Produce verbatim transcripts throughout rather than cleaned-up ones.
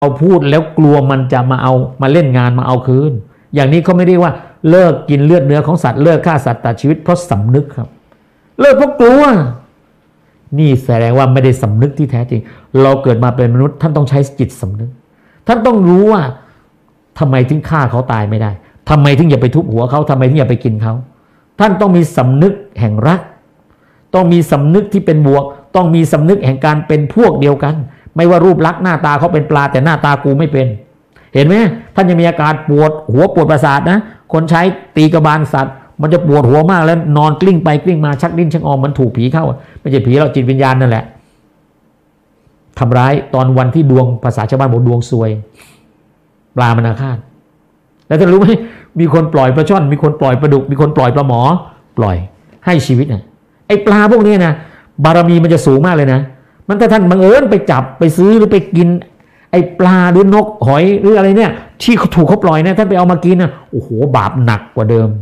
เอาพูดแล้วกลัวมันจะมาเอามาเล่นงานมาเอาคืนอย่างนี้เขาไม่เรียกว่าเลิกกินเลือดเนื้อของสัตว์เลิกฆ่าสัตว์ตัดชีวิตเพราะสำนึกครับเลิกเพราะกลัวนี่แสดงว่าไม่ได้สำนึกที่แท้จริงเราเกิดมาเป็นมนุษย์ท่านต้องใช้จิตสำนึกท่านต้องรู้ว่าทำไมถึงฆ่าเขาตายไม่ได้ทำไมถึงอย่าไปทุบหัวเขาทำไมถึงอย่าไปกินเขาท่านต้องมีสำนึกแห่งรักต้องมีสำนึกที่เป็นบวกต้องมีสำนึกแห่งการเป็นพวกเดียวกันไม่ว่ารูปลักษณ์หน้าตาเขาเป็นปลาแต่หน้าตากูไม่เป็นเห็นไหมท่านยังมีอาการปวดหัวปวดประสาทนะคนใช้ตีกระบาลสัตว์มันจะปวดหัวมากแล้วนอนกลิ้งไปกลิ้งมาชักดิ้นชักงอมันถูกผีเข้าไม่ใช่ผีเราจิตวิญญาณนั่นแหละทำร้ายตอนวันที่ดวงภาษาชาวบ้านบอกดวงซวยปลามันอาฆาตแล้วท่านรู้ไหมมีคนปล่อยปลาช่อนมีคนปล่อยปลาดุกมีคนปล่อยปลาหมอปล่อยให้ชีวิตนะไอ้ปลาพวกนี้นะบารมีมันจะสูงมากเลยนะมันถ้าท่านบังเอิญไปจับไปซื้อหรือไปกินไอ้ปลาหรือนกหอยหรืออะไรเนี่ยที่เขาถูกเขาปล่อยนะท่านไปเอามากินนะโอ้โหบาปหนักกว่าเดิม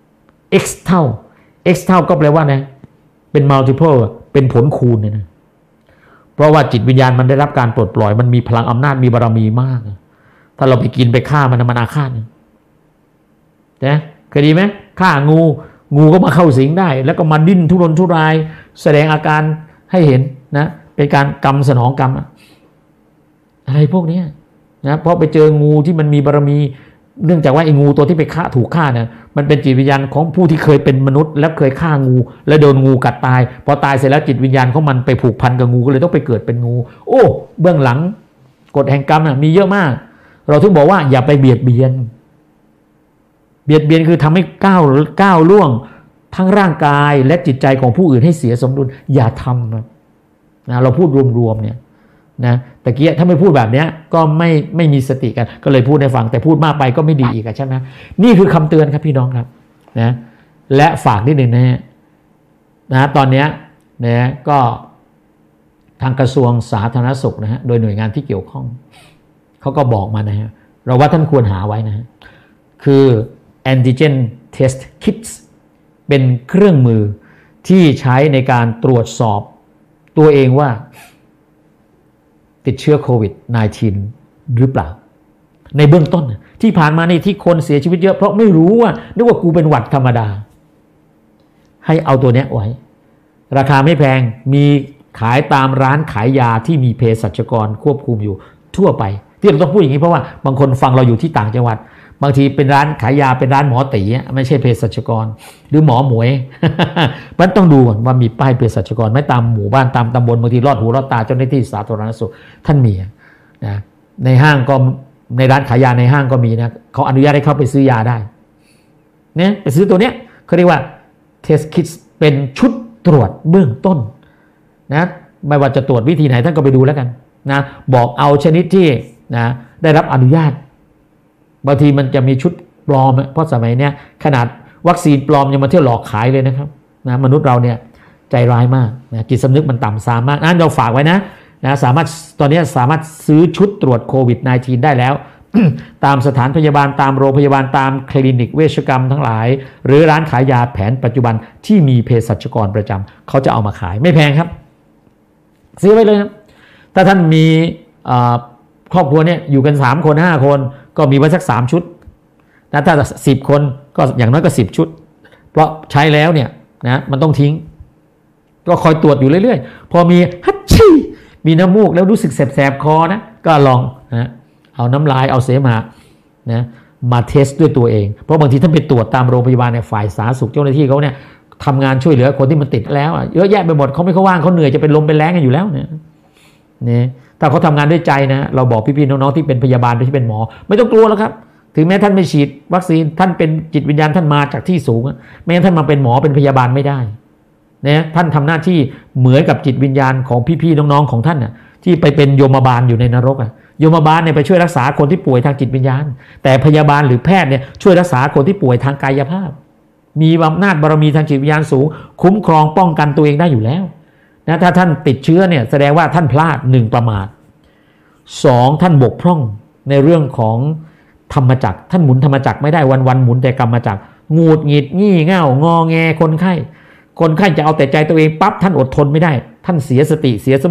x เท่า x เท่าก็แปลว่านะเป็น multiple เป็นผลคูณเนี่ยนะเพราะว่าจิตวิญญาณมันได้รับการปลดปล่อยมันมีพลังอำนาจมีบารมีมากถ้าเราไปกินไปฆ่ามันมันอาฆาตนะนะเคยดีไหมฆ่างูงูก็มาเข้าสิงได้แล้วก็มาดิ้นทุรนทุรายแสดงอาการให้เห็นนะเป็นการกรรมสนองกรรมอะไรพวกนี้นะเพราะไปเจองูที่มันมีบารมีเนื่องจากว่าไอ้งูตัวที่ไปฆ่าถูกฆ่าเนี่ยมันเป็นจิตวิญญาณของผู้ที่เคยเป็นมนุษย์แล้วเคยฆ่างูแล้วโดนงูกัดตายพอตายเสร็จแล้วจิตวิญญาณของมันไปผูกพันกับงูก็เลยต้องไปเกิดเป็นงูโอ้เบื้องหลังกฎแห่งกรรมน่ะมีเยอะมากเราถึงบอกว่าอย่าไปเบียดเบียนเบียดเบียนคือทำให้ก้าวก้าวล่วงทั้งร่างกายและจิตใจของผู้อื่นให้เสียสมดุลอย่าทำนะนะเราพูดรวมๆเนี่ยนะแต่เกี้ถ้าไม่พูดแบบนี้ก็ไม่ไม่มีสติกันก็เลยพูดให้ฟังแต่พูดมากไปก็ไม่ดีอีกใช่ไหมนี่คือคำเตือนครับพี่น้องครับนะและฝากนิดหนึ่งนะฮะนะตอนนี้นะก็ทางกระทรวงสาธารณสุขนะฮะโดยหน่วยงานที่เกี่ยวข้องเขาก็บอกมานะฮะเราว่าท่านควรหาไว้นะฮะคือ antigen test kits เป็นเครื่องมือที่ใช้ในการตรวจสอบตัวเองว่าติดเชื้อโควิด สิบเก้า หรือเปล่าในเบื้องต้นที่ผ่านมาในที่คนเสียชีวิตเยอะเพราะไม่รู้ว่านึกว่ากูเป็นหวัดธรรมดาให้เอาตัวนี้ไว้ราคาไม่แพงมีขายตามร้านขายยาที่มีเภสัชกรควบคุมอยู่ทั่วไปที่เราต้องพูดอย่างนี้เพราะว่าบางคนฟังเราอยู่ที่ต่างจังหวัดบางทีเป็นร้านขายยาเป็นร้านหมอตีไม่ใช่เภสัชกรหรือหมอหมวย มันต้องดูว่ามีป้ายเภสัชกรไม่ตามหมู่บ้านตามตำบลบางทีรอดหูรอดตาเจ้าหน้าที่สาธารณสุขท่านมีนะในห้างก็ในร้านขายยาในห้างก็มีนะเขาอนุญาตให้เข้าไปซื้อยาได้เนี่ยไปซื้อตัวเนี้ยเขาเรียกว่า test kit เป็นชุดตรวจเบื้องต้นนะไม่ว่าจะตรวจวิธีไหนท่านก็ไปดูแล้วกันนะบอกเอาชนิดที่นะได้รับอนุญาตบางทีมันจะมีชุดปลอมเพราะสมัยนี้ขนาดวัคซีนปลอมยังมาเที่ยวหลอกขายเลยนะครับนะมนุษย์เราเนี่ยใจร้ายมากนะจิตสำนึกมันต่ำซามมากนั้นเราฝากไว้นะนะสามารถตอนนี้สามารถซื้อชุดตรวจโควิด สิบเก้า ได้แล้ว ตามสถานพยาบาลตามโรงพยาบาลตามคลินิกเวชกรรมทั้งหลายหรือร้านขายยาแผนปัจจุบันที่มีเภสัชกรประจำเขาจะเอามาขายไม่แพงครับซื้อไว้เลยนะถ้าท่านมีครอบครัวเนี่ยอยู่กันสามคนห้าคนก็มีไว้สักสามชุดนะถ้าสิบคนก็อย่างน้อยก็สิบชุดเพราะใช้แล้วเนี่ยนะมันต้องทิ้งก็คอยตรวจอยู่เรื่อยๆพอมีฮัชชี่มีน้ำมูกแล้วรู้สึกแสบๆคอนะก็ลองนะเอาน้ำลายเอาเสมหะนะมาเทสด้วยตัวเองเพราะบางทีท่านไปตรวจตามโรงพยาบาลเนี่ยฝ่ายสาธารณสุขเจ้าหน้าที่เขาเนี่ยทำงานช่วยเหลือคนที่มันติดแล้วเยอะแยะไปหมดเขาไม่เขาว่างเขาเหนื่อยจะเป็นลมเป็นแรงกันอยู่แล้วเนี่ยนี่ถ้าเขาทำงานด้วยใจนะเราบอกพี่ๆน้องๆที่เป็นพยาบาลที่เป็นหมอไม่ต้องกลัวแล้วครับถึงแม้ท่านไม่ฉีดวัคซีนท่านเป็นจิตวิญญาณท่านมาจากที่สูงไม่งั้นท่านมาเป็นหมอเป็นพยาบาลไม่ได้นะท่านทำหน้าที่เหมือนกับจิตวิญญาณของพี่ๆน้องๆของท่านน่ะที่ไปเป็นโยมบาลอยู่ในนรกอ่ะโยมบาลเนี่ยไปช่วยรักษาคนที่ป่วยทางจิตวิญญาณแต่พยาบาลหรือแพทย์เนี่ยช่วยรักษาคนที่ป่วยทางกายภาพมีอำนาจบารมีทางจิตวิญญาณสูงคุ้มครองป้องกันตัวเองได้อยู่แล้วนะถ้าท่านติดเชื้อเนี่ยแสดงว่าท่านพลาดหนึ่งประมาทสองท่านบกพร่องในเรื่องของธรรมจักรท่านหมุนธรรมจักรไม่ได้วันๆหมุนแต่กรรมจักรงูดหงิดงี่เง่างอแงคนไข้คนไข้จะเอาแต่ใจตัวเองปั๊บท่านอดทนไม่ได้ท่านเสียสติเสียสมดุล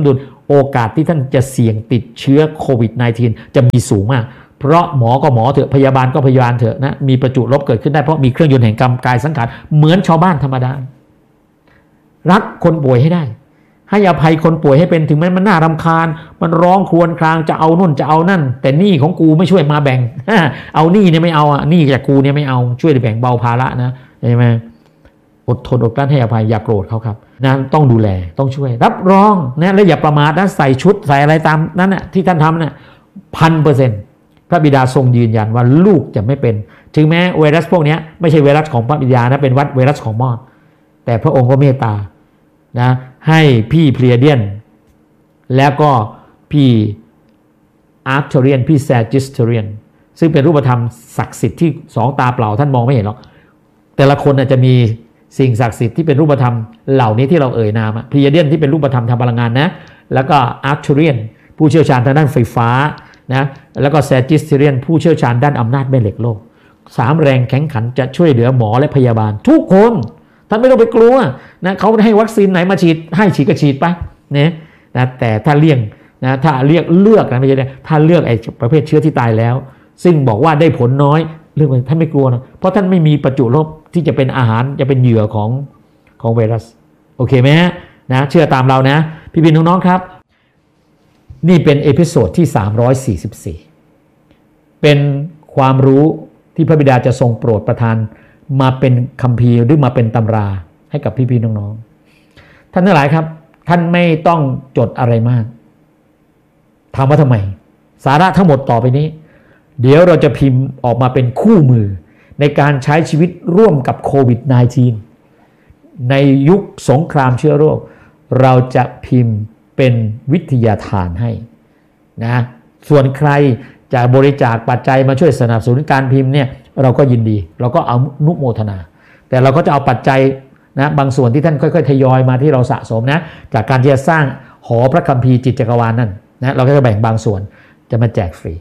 โอกาสที่ท่านจะเสี่ยงติดเชื้อโควิด สิบเก้า จะมีสูงมากเพราะหมอก็หมอเถอะพยาบาลก็พยาบาลเถอะนะมีประจุลบเกิดขึ้นได้เพราะมีเครื่องยนต์แห่งกรรมกายสังขารเหมือนชาวบ้านธรรมดารักคนป่วยให้ได้ให้อภัยคนป่วยให้เป็นถึงแม้มันน่ารำคาญมันร้องครวญครางจะเอานู่นจะเอานั่นแต่หนี้ของกูไม่ช่วยมาแบ่งเอาหนี้เนี่ยไม่เอาอ่ะหนี้จากกูเนี่ยไม่เอาช่วยแบ่งเบาภาระนะใช่ไหมอดทนอดกลั้นให้อภัยอย่าโกรธเขาครับนะต้องดูแลต้องช่วยรับรองนะและอย่าประมาทนะใส่ชุดใส่อะไรตามนั้นน่ะที่ท่านทำน่ะพันเปอร์เซ็นต์พระบิดาทรงยืนยันว่าลูกจะไม่เป็นถึงแม้ไวรัสพวกนี้ไม่ใช่ไวรัสของพระบิดานะเป็นวัดไวรัสของมอดแต่พระองค์ก็เมตตานะให้พี่เพลียเดียนแล้วก็พี่อาร์คเทเรียนพี่แซจิสเทเรียนซึ่งเป็นรูปธรรมศักดิ์สิทธิ์ที่สองตาเปล่าท่านมองไม่เห็นหรอกแต่ละคนจะมีสิ่งศักดิ์สิทธิ์ที่เป็นรูปธรรมเหล่านี้ที่เราเอ่ยนามเพลียเดียนที่เป็นรูปธรรมทางพลังงานนะแล้วก็อาร์คเทเรียนผู้เชี่ยวชาญทางด้านไฟฟ้านะแล้วก็แซจิสเทเรียนผู้เชี่ยวชาญด้านอำนาจแม่เหล็กโลกสามแรงแข็งขันจะช่วยเหลือหมอและพยาบาลทุกคนท่านไม่ต้องไปกลัวนะเขาให้วัคซีนไหนมาฉีดให้ฉีดก็ฉีดไปนะนะแต่ถ้าเลี่ยงนะถ้าเลือกเลือกนะไม่ใช่ถ้าเลือกไอ้ประเภทเชื้อที่ตายแล้วซึ่งบอกว่าได้ผลน้อยเรื่องท่านไม่กลัวนะเพราะท่านไม่มีประจุลบที่จะเป็นอาหารจะเป็นเหยื่อของของไวรัสโอเคไหมฮะนะเชื่อตามเรานะพี่พี่น้องๆครับนี่เป็นเอพิโซดที่สามร้อยสี่สิบสี่เป็นความรู้ที่พระบิดาจะทรงโปรดประทานมาเป็นคัมภีร์หรือมาเป็นตำราให้กับพี่ๆน้องๆท่านทั้งหลายครับท่านไม่ต้องจดอะไรมากถามว่าทำไมสาระทั้งหมดต่อไปนี้เดี๋ยวเราจะพิมพ์ออกมาเป็นคู่มือในการใช้ชีวิตร่วมกับโควิด สิบเก้า ในยุคสงครามเชื้อโรคเราจะพิมพ์เป็นวิทยาทานให้นะส่วนใครจะบริจาคปัจจัยมาช่วยสนับสนุนการพิมพ์เนี่ยเราก็ยินดีเราก็เอานุโมทนาแต่เราก็จะเอาปัจจัยนะบางส่วนที่ท่านค่อยๆทยอยมาที่เราสะสมนะจากการที่จะสร้างหอพระคัมภีร์จิตจักรวาลนั่นนะเราก็จะแบ่งบางส่วนจะมาแจกฟรี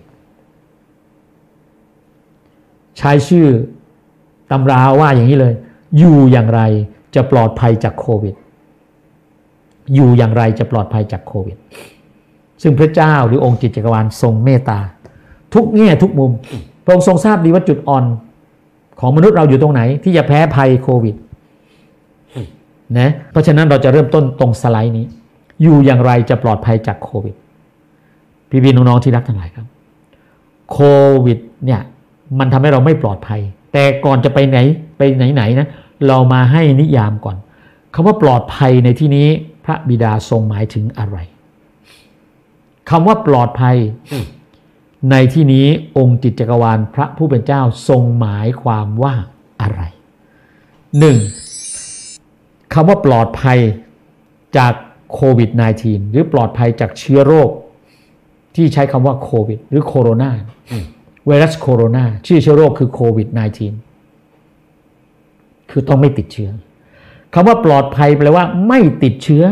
ใช้ชื่อตำราว่าอย่างนี้เลยอยู่อย่างไรจะปลอดภัยจากโควิดอยู่อย่างไรจะปลอดภัยจากโควิดซึ่งพระเจ้าหรือองค์จิตจักรวาลทรงเมตตาทุกแง่ทุกมุมพระองค์ทรงทราบดีว่าจุดอ่อนของมนุษย์เราอยู่ตรงไหนที่จะแพ้ภัยโควิดนะเพราะฉะนั้นเราจะเริ่มต้นตรงสไลด์นี้อยู่อย่างไรจะปลอดภัยจากโควิดพี่ๆน้องๆที่รักทั้งหลายครับโควิดเนี่ยมันทำให้เราไม่ปลอดภัยแต่ก่อนจะไปไหนไปไหนๆนะเรามาให้นิยามก่อนคำว่าปลอดภัยในที่นี้พระบิดาทรงหมายถึงอะไรคำว่าปลอดภัยในที่นี้องค์จิตจักรวาลพระผู้เป็นเจ้าทรงหมายความว่าอะไรหนึ่งคำว่าปลอดภัยจากโควิด สิบเก้า หรือปลอดภัยจากเชื้อโรคที่ใช้คำว่าโควิดหรือโคโรนาไวรัสโคโรนาชื่อเชื้อโรคคือโควิด สิบเก้า คือต้องไม่ติดเชื้อคำว่าปลอดภัยแปลว่าไม่ติดเชื้อ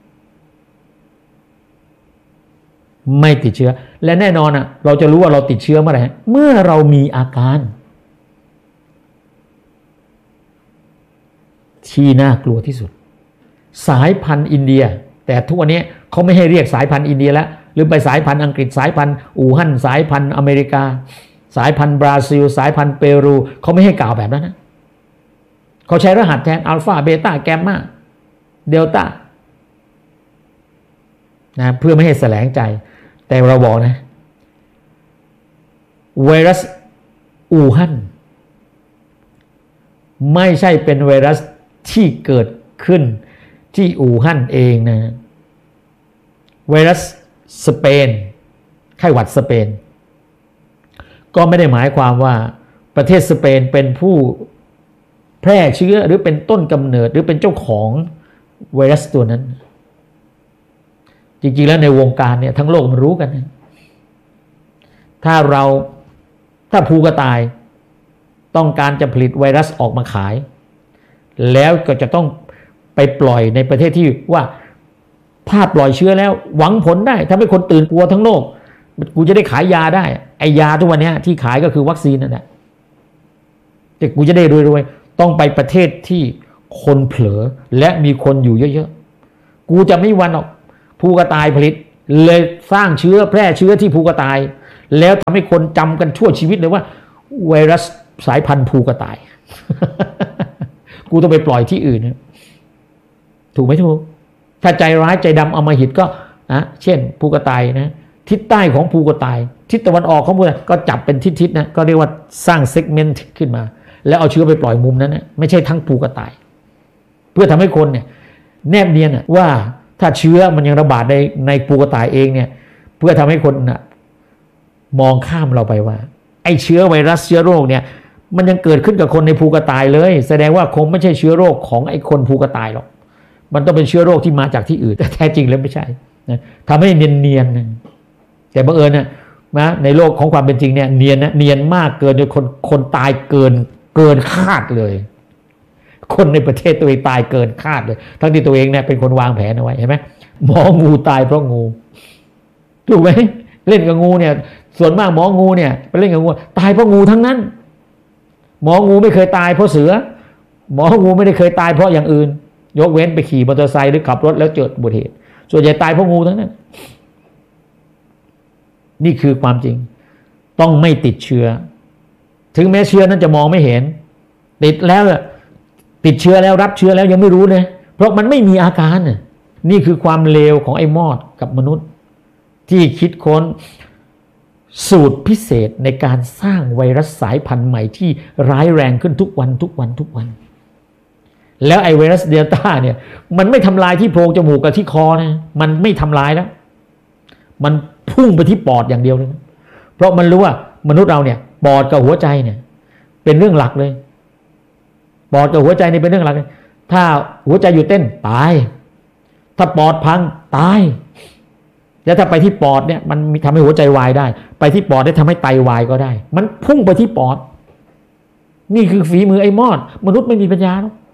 ไม่ติดเชื้อและแน่นอนอ่ะเราจะรู้ว่าเราติดเชื้อเมื่อไหร่เมื่อเรามีอาการที่น่ากลัวที่สุดสายพันธุ์อินเดียแต่ทุกวันนี้เขาไม่ให้เรียกสายพันธุ์อินเดียแล้วหรือไปสายพันธุ์อังกฤษสายพันธุ์อู่ฮั่นสายพันธุ์อเมริกาสายพันธุ์บราซิลสายพันธุ์เปรูเขาไม่ให้กล่าวแบบนั้นนะเขาใช้รหัสแทนอัลฟาเบต้าแกมมาเดลต้านะเพื่อไม่ให้แสลงใจแต่เราบอกนะไวรัสอู่ฮั่นไม่ใช่เป็นไวรัสที่เกิดขึ้นที่อู่ฮั่นเองนะไวรัสสเปนไข้หวัดสเปนก็ไม่ได้หมายความว่าประเทศสเปนเป็นผู้แพร่เชื้อหรือเป็นต้นกำเนิดหรือเป็นเจ้าของไวรัสตัวนั้นจริงๆแล้วในวงการเนี่ยทั้งโลกมันรู้กันนะถ้าเราถ้าภูกระต่ายต้องการจะผลิตไวรัสออกมาขายแล้วก็จะต้องไปปล่อยในประเทศที่ว่าถ้าปล่อยเชื้อแล้วหวังผลได้ทำให้คนตื่นกลัวทั้งโลกกูจะได้ขายยาได้ไอยาทุกวันนี้ที่ขายก็คือวัคซีนนั่นแหละแต่กูจะได้รวยๆต้องไปประเทศที่คนเผลอและมีคนอยู่เยอะๆกูจะไม่วันออกภูกระต่ายผลิตเลยสร้างเชื้อแพร่เชื้อที่ภูกระต่ายแล้วทำให้คนจำกันชั่วชีวิตเลยว่าไวรัสสายพันธุ์ภูกระต่าย กูต้องไปปล่อยที่อื่นนะถูกไหมถูกถ้าใจร้ายใจดำอำมหิตก็นะเช่นภูกระต่ายนะทิศใต้ของภูกระต่ายทิศตะวันออกของภูกระต่ายก็จับเป็นทิศๆนะก็เรียกว่าสร้างเซกเมนต์ขึ้นมาแล้วเอาเชื้อไปปล่อยมุมนั้นนะไม่ใช่ทั้งภูกระต่ายเพื่อทำให้คนเนี่ยแนบเนียนว่าถ้าเชื้อมันยังระบาดในในภูกระต่ายเองเนี่ยเพื่อทำให้คนนะมองข้ามเราไปว่าไอ้เชื้อไวรัสเชื้อโรคเนี่ยมันยังเกิดขึ้นกับคนในภูกระต่ายเลยแสดงว่าคงไม่ใช่เชื้อโรคของไอ้คนภูกระต่ายหรอกมันต้องเป็นเชื้อโรคที่มาจากที่อื่นแต่แท้จริงแล้วไม่ใช่นะทำให้เนียนๆนะแต่บังเอิญนะนะในโลกของความเป็นจริงเนี่ยเนียนนะเนียนมากเกินจนคนคนตายเกินเกินคาดเลยคนในประเทศตัวเองตายเกินคาดเลยทั้งที่ตัวเองเนี่ยเป็นคนวางแผนเอาไว้เห็นไหมหมองูตายเพราะงูถูกไหมเล่นกับงูเนี่ยส่วนมากหมองูเนี่ยไปเล่นกับงูตายเพราะงูทั้งนั้นหมองูไม่เคยตายเพราะเสือหมองูไม่ได้เคยตายเพราะอย่างอื่นยกเว้นไปขี่มอเตอร์ไซค์หรือขับรถแล้วเกิดอุบัติเหตุส่วนใหญ่ตายเพราะงูทั้งนั้นนี่คือความจริงต้องไม่ติดเชื้อถึงแม้เชื้อนั้นจะมองไม่เห็นติดแล้วติดเชื้อแล้วรับเชื้อแล้วยังไม่รู้เลยเพราะมันไม่มีอาการนี่คือความเลวของไอ้มอดกับมนุษย์ที่คิดค้นสูตรพิเศษในการสร้างไวรัสสายพันธุ์ใหม่ที่ร้ายแรงขึ้นทุกวันทุกวันทุกวันแล้วไอ้ไวรัสเดลต้าเนี่ยมันไม่ทำลายที่โพรงจมูกกับที่คอนะมันไม่ทำลายแล้วมันพุ่งไปที่ปอดอย่างเดียวเลยนะเพราะมันรู้ว่ามนุษย์เราเนี่ยปอดกับหัวใจเนี่ยเป็นเรื่องหลักเลยปอดกับหัวใจนี่เป็นเรื่องหลักเลยถ้าหัวใจหยุดเต้นตายถ้าปอดพังตายแล้วถ้าไปที่ปอดเนี่ยมันมีทำให้หัวใจวายได้ไปที่ปอดได้ทำให้ไตวายก็ได้มันพุ่งไปที่ปอดนี่คือฝีมือไอ้มอดมนุษย์ไม่มีปัญญาหรอก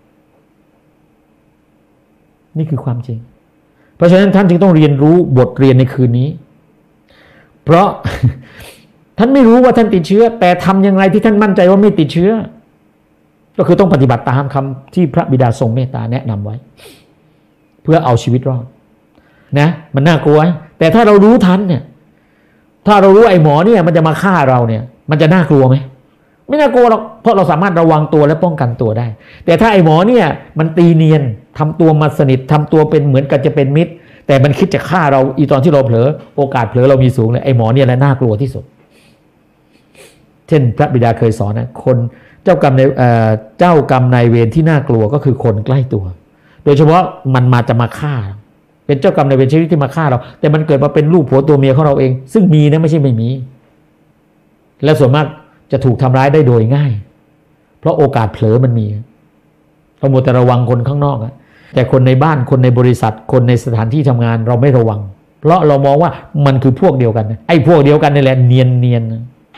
นี่คือความจริงเพราะฉะนั้นท่านจึงต้องเรียนรู้บทเรียนในคืนนี้เพราะ ท่านไม่รู้ว่าท่านติดเชื้อแต่ทำอย่างไรที่ท่านมั่นใจว่าไม่ติดเชื้อก็คือต้องปฏิบัติตามคำที่พระบิดาทรงเมตตาแนะนำไว้เพื่อเอาชีวิตรอดนะมันน่ากลัวแต่ถ้าเรารู้ทันเนี่ยถ้าเรารู้ไอ้หมอเนี่ยมันจะมาฆ่าเราเนี่ยมันจะน่ากลัวไหมไม่น่ากลัวหรอกเพราะเราสามารถระวังตัวและป้องกันตัวได้แต่ถ้าไอ้หมอเนี่ยมันตีเนียนทำตัวมาสนิททำตัวเป็นเหมือนกันจะเป็นมิตรแต่มันคิดจะฆ่าเราอีตอนที่เราเผลอโอกาสเผลอเรามีสูงเลยไอ้หมอเนี่ยแหละน่ากลัวที่สุดเช่นพระบิดาเคยสอนนะคนเจ้ากรรมในเจ้ากรรมนายเวรที่น่ากลัวก็คือคนใกล้ตัวโดยเฉพาะมันมาจะมาฆ่าเป็นเจ้ากรรมนายเวรชนิดที่มาฆ่าเราแต่มันเกิดมาเป็นลูกผัวตัวเมียของเราเองซึ่งมีนะไม่ใช่ไม่มีและส่วนมากจะถูกทำร้ายได้โดยง่ายเพราะโอกาสเผลอมันมีเราหมดแต่ระวังคนข้างนอกแต่คนในบ้านคนในบริษัทคนในสถานที่ทำงานเราไม่ระวังเพราะเรามองว่ามันคือพวกเดียวกันไอ้พวกเดียวกันนี่แหละเนียนเนียน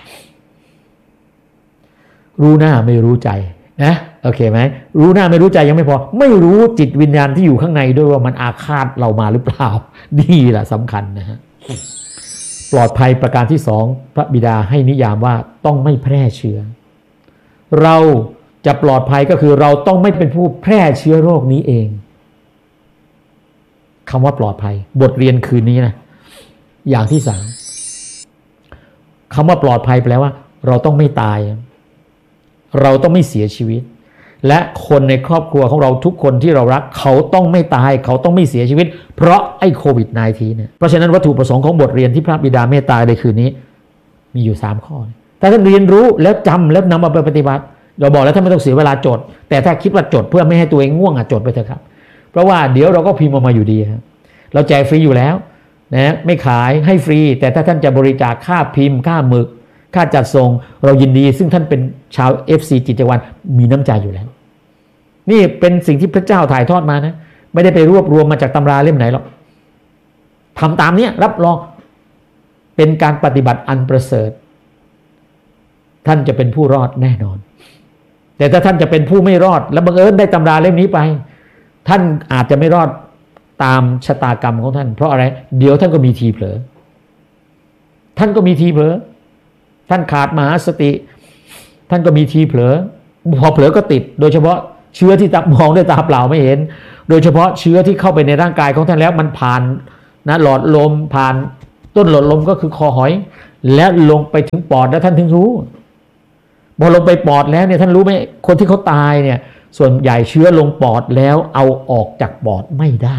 รู้หน้าไม่รู้ใจนะโอเคไหมรู้หน้าไม่รู้ใจยังไม่พอไม่รู้จิตวิญญาณที่อยู่ข้างในด้วยว่ามันอาฆาตเรามาหรือเปล่านี่แหละสำคัญนะฮะปลอดภัยประการที่สองพระบิดาให้นิยามว่าต้องไม่แพร่เชื้อเราจะปลอดภัยก็คือเราต้องไม่เป็นผู้แพร่เชื้อโรคนี้เองคำว่าปลอดภัยบทเรียนคืนนี้นะอย่างที่สามคำว่าปลอดภัยแปลว่าเราต้องไม่ตายเราต้องไม่เสียชีวิตและคนในครอบครัวของเราทุกคนที่เรารักเขาต้องไม่ตายเขาต้องไม่เสียชีวิตเพราะไอ้โควิด สิบเก้า เนี่ยเพราะฉะนั้นวัตถุประสงค์ของบทเรียนที่พระบิดาเมตตาในคืนนี้มีอยู่สามข้อถ้าท่านเรียนรู้แล้วจำแล้วนำมาไปปฏิบัติเราบอกแล้วท่านไม่ต้องเสียเวลาจดแต่ถ้าคิดว่าจดเพื่อไม่ให้ตัวเองง่วงอ่ะจดไปเถอะครับเพราะว่าเดี๋ยวเราก็พิมพ์ออกมาอยู่ดีครับเราแจกฟรีอยู่แล้วนะไม่ขายให้ฟรีแต่ถ้าท่านจะบริจาคค่าพิมพ์ค่าหมึกค่าจัดส่งเรายินดีซึ่งท่านเป็นชาว เอฟ ซี จิตจักรวาลมีน้ำใจอยู่แล้วนี่เป็นสิ่งที่พระเจ้าถ่ายทอดมานะไม่ได้ไปรวบรวมมาจากตำราเล่มไหนหรอกทำตามนี้รับรองเป็นการปฏิบัติอันประเสริฐท่านจะเป็นผู้รอดแน่นอนแต่ถ้าท่านจะเป็นผู้ไม่รอดและบังเอิญได้ตำราเล่มนี้ไปท่านอาจจะไม่รอดตามชะตากรรมของท่านเพราะอะไรเดี๋ยวท่านก็มีทีเผลอท่านก็มีทีเผลอท่านขาดมหาสติท่านก็มีทีเผลอพอเผลอก็ติดโดยเฉพาะเชื้อที่มองด้วยตาเปล่าไม่เห็นโดยเฉพาะเชื้อที่เข้าไปในร่างกายของท่านแล้วมันผ่านนะหลอดลมผ่านต้นหลอดลมก็คือคอหอยแล้วลงไปถึงปอดแล้วท่านถึงรู้พอลงไปปอดแล้วเนี่ยท่านรู้ไหมคนที่เขาตายเนี่ยส่วนใหญ่เชื้อลงปอดแล้วเอาออกจากปอดไม่ได้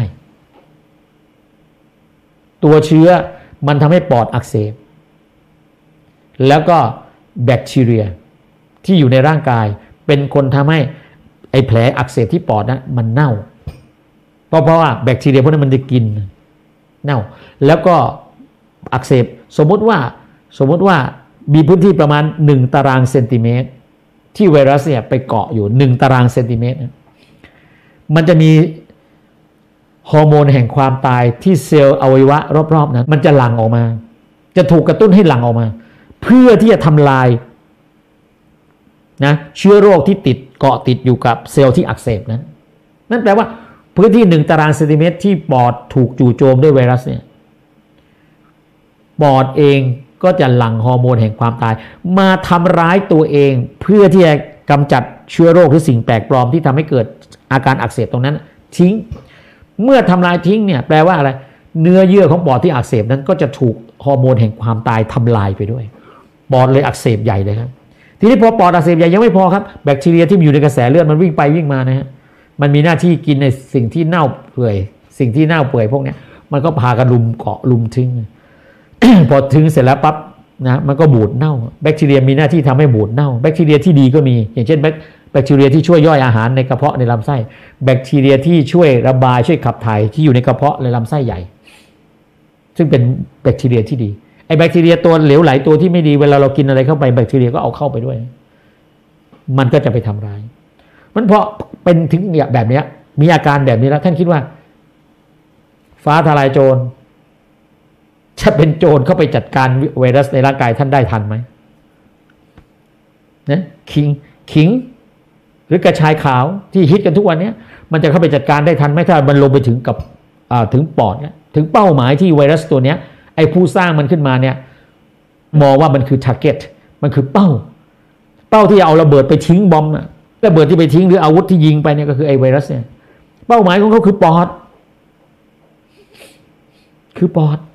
ตัวเชื้อมันทำให้ปอดอักเสบแล้วก็แบคทีเรียที่อยู่ในร่างกายเป็นคนทำให้ไอ้แผลอักเสบที่ปอดนั้นมันเน่าเพราะเพราะว่าแบคทีเรียพวกนั้นมันจะกินเน่าแล้วก็อักเสบสมมติว่าสมมติว่ามีพื้นที่ประมาณหนึ่งตารางเซนติเมตรที่ไวรัสเนี่ยไปเกาะอยู่หนึ่งตารางเซนติเมตรมันจะมีฮอร์โมนแห่งความตายที่เซลล์อวัยวะรอบๆนั้นมันจะหลั่งออกมาจะถูกกระตุ้นให้หลั่งออกมาเพื่อที่จะทำลายนะเชื้อโรคที่ติดเกาะติดอยู่กับเซลล์ที่อักเสบนั้นนั่นแปลว่าพื้นที่หนึ่งตารางเซนติเมตรที่ปอดถูกจู่โจมด้วยไวรัสเนี่ยปอดเองก็จะหลั่งฮอร์โมนแห่งความตายมาทำร้ายตัวเองเพื่อที่จะกำจัดเชื้อโรคหรือสิ่งแปลกปลอมที่ทำให้เกิดอาการอักเสบตรงนั้นทิ้งเมื่อทำลายทิ้งเนี่ยแปลว่าอะไรเนื้อเยื่อของปอดที่อักเสบนั้นก็จะถูกฮอร์โมนแห่งความตายทำลายไปด้วยปอดเลยอักเสบใหญ่เลยครับทีนี้พอปอดอักเสบใหญ่ยังไม่พอครับแบคทีเรียที่อยู่ในกระแสเลือดมันวิ่งไปวิ่งมานะฮะมันมีหน้าที่กินในสิ่งที่เน่าเปื่อยสิ่งที่เน่าเปื่อยพวกนี้มันก็พากันลุมเกาะลุมทิ้ง พอทิ้งเสร็จแล้วปั๊บนะมันก็บูดเน่าแบคทีเรียมีหน้าที่ทำให้บูดเน่าแบคทีเรียที่ดีก็มีอย่างเช่นแบคทีเรียที่ช่วยย่อยอาหารในกระเพาะในลำไส้แบคทีเรียที่ช่วยระบายช่วยขับถ่ายที่อยู่ในกระเพาะในลำไส้ใหญ่ซึ่งเป็นแบคทีเรียที่ดีไอ้แบคทีเรียตัวเหลวไหลตัวที่ไม่ดีเวลาเรากินอะไรเข้าไปแบคทีเรียก็เอาเข้าไปด้วยมันก็จะไปทำร้ายมันเพราะเป็นถึงแบบนี้มีอาการแบบนี้แล้วท่านคิดว่าฟ้าทลายโจรจะเป็นโจรเข้าไปจัดการไวรัสในร่างกายท่านได้ทันไหมนะขิงขิงหรือกระชายขาวที่ฮิตกันทุกวันนี้มันจะเข้าไปจัดการได้ทันไหมถ้ามันลงไปถึงกับถึงปอดเนี่ยถึงเป้าหมายที่ไวรัสตัวเนี้ยไอ้ผู้สร้างมันขึ้นมาเนี่ยมองว่ามันคือ target มันคือเป้าเป้าที่เอาระเบิดไปทิ้งบอมอะระเบิดที่ไปทิ้งหรืออาวุธที่ยิงไปเนี่ยก็คือไอ้ไวรัสเนี่ยเป้าหมายของเขาคือปอดคือปอด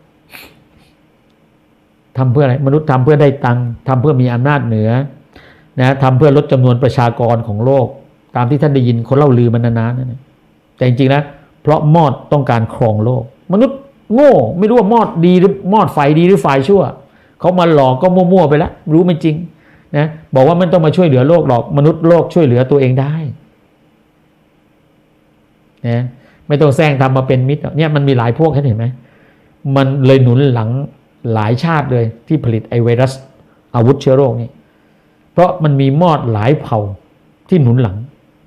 ทำเพื่ออะไรมนุษย์ทำเพื่อได้ตังค์ทำเพื่อมีอำนาจเหนือนะทำเพื่อลดจำนวนประชากรของโลกตามที่ท่านได้ยินคนเล่าลือมานานๆนั่นแต่จริงๆนะเพราะมอดต้องการครองโลกมนุษย์โง่ไม่รู้ว่ามอดดีหรือมอดฝ่ายดีหรือฝ่ายชั่วเขามาหลอกก็มั่วๆไปแล้วรู้ไม่จริงนะบอกว่ามันต้องมาช่วยเหลือโลกหรอกมนุษย์โลกช่วยเหลือตัวเองได้นะไม่ต้องแซงทำมาเป็นมิตรเนี่ยมันมีหลายพวกเห็นไหมมันเลยหนุนหลังหลายชาติเลยที่ผลิตไอไวรัสอาวุธเชื้อโรคนี่เพราะมันมีมอดหลายเผ่าที่หนุนหลัง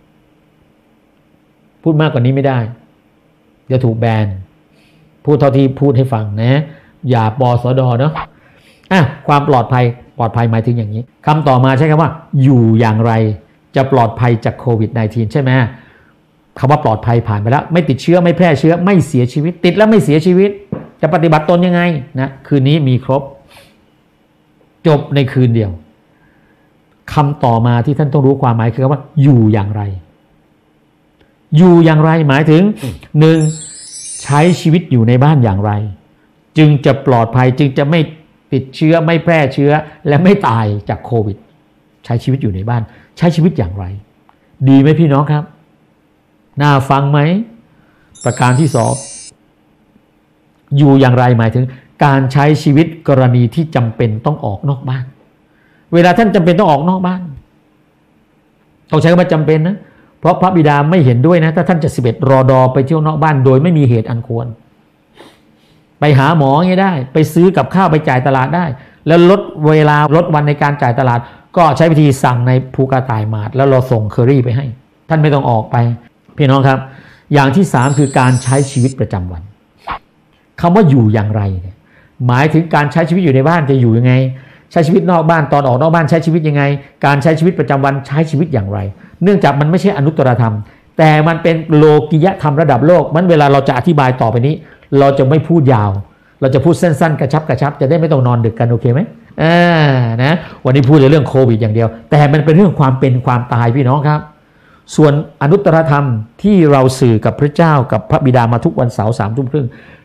พูดมากกว่านี้ไม่ได้จะถูกแบนพูดเท่าที่พูดให้ฟังนะอย่าปสดเนาะอ่ะความปลอดภัยปลอดภัยหมายถึงอย่างนี้คำต่อมาใช้คำว่าอยู่อย่างไรจะปลอดภัยจากโควิด สิบเก้า ใช่ไหมคำว่าปลอดภัยผ่านไปแล้วไม่ติดเชื้อไม่แพร่เชื้อไม่เสียชีวิตติดแล้วไม่เสียชีวิตจะปฏิบัติตนยังไงนะคืนนี้มีครบจบในคืนเดียวคำต่อมาที่ท่านต้องรู้ความหมายคือคำว่าอยู่อย่างไรอยู่อย่างไรหมายถึงหนึ่งใช้ชีวิตอยู่ในบ้านอย่างไรจึงจะปลอดภัยจึงจะไม่ติดเชื้อไม่แพร่เชื้อและไม่ตายจากโควิดใช้ชีวิตอยู่ในบ้านใช้ชีวิตอย่างไรดีไหมพี่น้องครับน่าฟังไหมประการที่สองอยู่อย่างไรหมายถึงการใช้ชีวิตกรณีที่จำเป็นต้องออกนอกบ้านเวลาท่านจำเป็นต้องออกนอกบ้านต้องใช้คำว่าจำเป็นนะเพราะพระบิดาไม่เห็นด้วยนะถ้าท่านจะสิบเอ็ดรอดอไปเที่ยวนอกบ้านโดยไม่มีเหตุอันควรไปหาหมออย่างนี้ได้ไปซื้อกับข้าวไปจ่ายตลาดได้แล้วลดเวลาลดวันในการจ่ายตลาดก็ใช้วิธีสั่งในภูกระต่ายหมาดแล้วเราส่งเคอรี่ไปให้ท่านไม่ต้องออกไปพี่น้องครับอย่างที่สามคือการใช้ชีวิตประจำวันคำว่าอยู่อย่างไรเนี่ยหมายถึงการใช้ชีวิตอยู่ในบ้านจะอยู่ยังไงใช้ชีวิตนอกบ้านตอนออกนอกบ้านใช้ชีวิตยังไงการใช้ชีวิตประจำวันใช้ชีวิตอย่างไรเนื่องจากมันไม่ใช่อนุตตรธรรมแต่มันเป็นโลกิยธรรมระดับโลกมันเวลาเราจะอธิบายต่อไปนี้เราจะไม่พูดยาวเราจะพูดสั้นๆกระชับกระชับจะได้ไม่ต้องนอนดึกกันโอเคไหมอ่านะวันนี้พูดในเรื่องโควิดอย่างเดียวแต่มันเป็นเรื่องความเป็นความตายพี่น้องครับส่วนอนุตตรธรรมที่เราสื่อกับพระเจ้ากับพระบิดามาทุกวันเสาร์สามทุ่มครึ่ง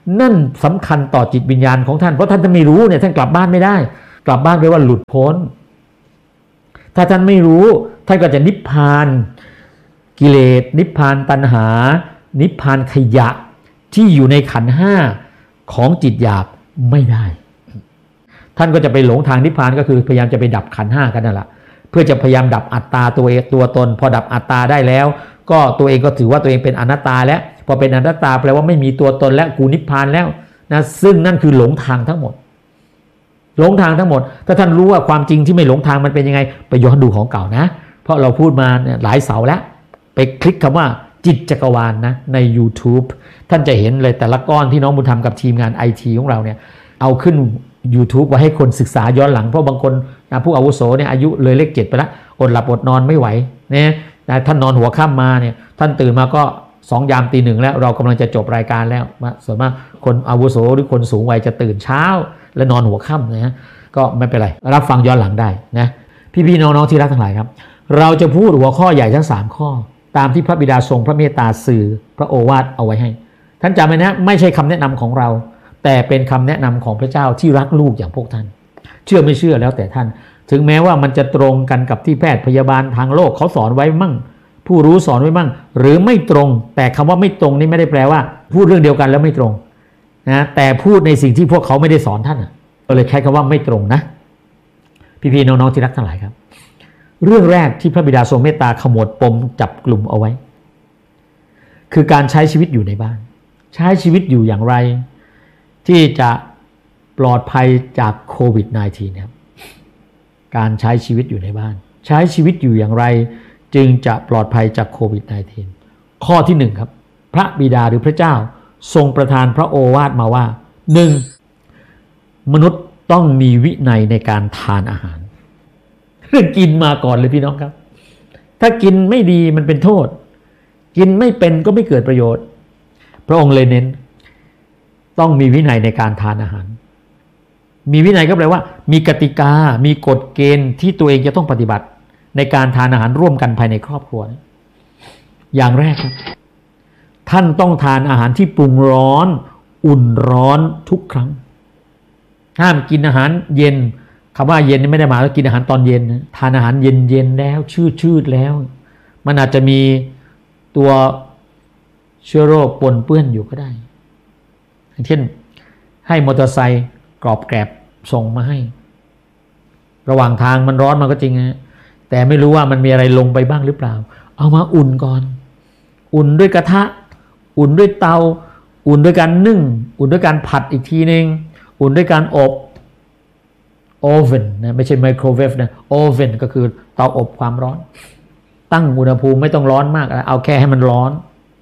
นั่นสำคัญต่อจิตวิญญาณของท่านเพราะท่านจะไม่รู้เนี่ยท่านกลับบ้านไม่ได้กลับบ้านแปลว่าหลุดพ้นถ้าท่านไม่รู้ท่านก็จะนิพพานกิเลสนิพพานตัณหานิพพานขยะที่อยู่ในขันธ์ห้าของจิตหยาบไม่ได้ท่านก็จะไปหลงทางนิพพานก็คือพยายามจะไปดับขันธ์ห้ากันนั่นแหละเพื่อจะพยายามดับอัตตาตัวเองตัวตนพอดับอัตตาได้แล้วก็ตัวเองก็ถือว่าตัวเองเป็นอนัตตาแล้วพอเป็นอนัตตาแปลว่าไม่มีตัวตนและกูนิพพานแล้วนะซึ่งนั่นคือหลงทางทั้งหมดหลงทางทั้งหมดถ้าท่านรู้ว่าความจริงที่ไม่หลงทางมันเป็นยังไงไปย้อนดูของเก่านะเพราะเราพูดมาเนี่ยหลายเสาแล้วไปคลิกคำว่าจิตจักรวาล น, นะใน YouTube ท่านจะเห็นเลยแต่ละก้อนที่น้องบุญธรรมกับทีมงาน ไอ ที ของเราเนี่ยเอาขึ้น YouTube ไว้ให้คนศึกษาย้อนหลังเพราะบางคนนะผู้อาวุโสเนี่ยอายุเลยเลขเจ็ดไปแล้วอดหลับอดนอนไม่ไหวเนี่ยท่านนอนหัวค่ำมาเนี่ยท่านตื่นมาก็สองยามตีหนึ่งแล้วเรากำลังจะจบรายการแล้วส่วนมากคนอาวุโสหรือคนสูงวัยจะตื่นเช้าและนอนหัวค่ำนะฮะก็ไม่เป็นไรรับฟังย้อนหลังได้นะพี่ๆน้องๆที่รักทั้งหลายครับเราจะพูดหัวข้อใหญ่ทั้งสามข้อตามที่พระบิดาทรงพระเมตตาสื่อพระโอวาทเอาไว้ให้ท่านจำไว้นะไม่ใช่คำแนะนำของเราแต่เป็นคำแนะนำของพระเจ้าที่รักลูกอย่างพวกท่านเชื่อไม่เชื่อแล้วแต่ท่านถึงแม้ว่ามันจะตรงกันกับที่แพทย์พยาบาลทางโลกเขาสอนไว้มั่งผู้รู้สอนไว้มั่งหรือไม่ตรงแต่คำว่าไม่ตรงนี่ไม่ได้แปลว่าพูดเรื่องเดียวกันแล้วไม่ตรงนะแต่พูดในสิ่งที่พวกเขาไม่ได้สอนท่านก็เลยใช้คำว่าไม่ตรงนะพี่ๆน้องๆที่รักทั้งหลายครับเรื่องแรกที่พระบิดาทรงเมตตาขมวดปมจับกลุ่มเอาไว้คือการใช้ชีวิตอยู่ในบ้านใช้ชีวิตอยู่อย่างไรที่จะปลอดภัยจากโควิด สิบเก้า นะครับการใช้ชีวิตอยู่ในบ้านใช้ชีวิตอยู่อย่างไรจึงจะปลอดภัยจากโควิด สิบเก้า ข้อที่หนึ่งครับพระบิดาหรือพระเจ้าทรงประทานพระโอวาทมาว่าหนึ่งมนุษย์ต้องมีวินัยในการทานอาหารเรื่องกินมาก่อนเลยพี่น้องครับถ้ากินไม่ดีมันเป็นโทษกินไม่เป็นก็ไม่เกิดประโยชน์พระองค์เลยเน้นต้องมีวินัยในการทานอาหารมีวินัยก็แปลว่ามีกติกามีกฎเกณฑ์ที่ตัวเองจะต้องปฏิบัติในการทานอาหารร่วมกันภายในครอบครัวอย่างแรกครับท่านต้องทานอาหารที่ปรุงร้อนอุ่นร้อนทุกครั้งห้ามกินอาหารเย็นคำว่าเย็นนี่ไม่ได้หมายว่ากินอาหารตอนเย็นนะทานอาหารเย็นเย็นแล้วชืดชืดแล้วมันอาจจะมีตัวเชื้อโรคปนเปื้อนอยู่ก็ได้เช่นให้มอเตอร์ไซค์กรอบแกรบส่งมาให้ระหว่างทางมันร้อนมันก็จริงนะแต่ไม่รู้ว่ามันมีอะไรลงไปบ้างหรือเปล่าเอามาอุ่นก่อนอุ่นด้วยกระทะอุ่นด้วยเตาอุ่นด้วยการนึ่งอุ่นด้วยการผัดอีกทีนึงอุ่นด้วยการอบโอเว่นนะไม่ใช่ไมโครเวฟนะโอเว่นก็คือเตาอบความร้อนตั้งอุณหภูมิไม่ต้องร้อนมากเอาแค่ให้มันร้อน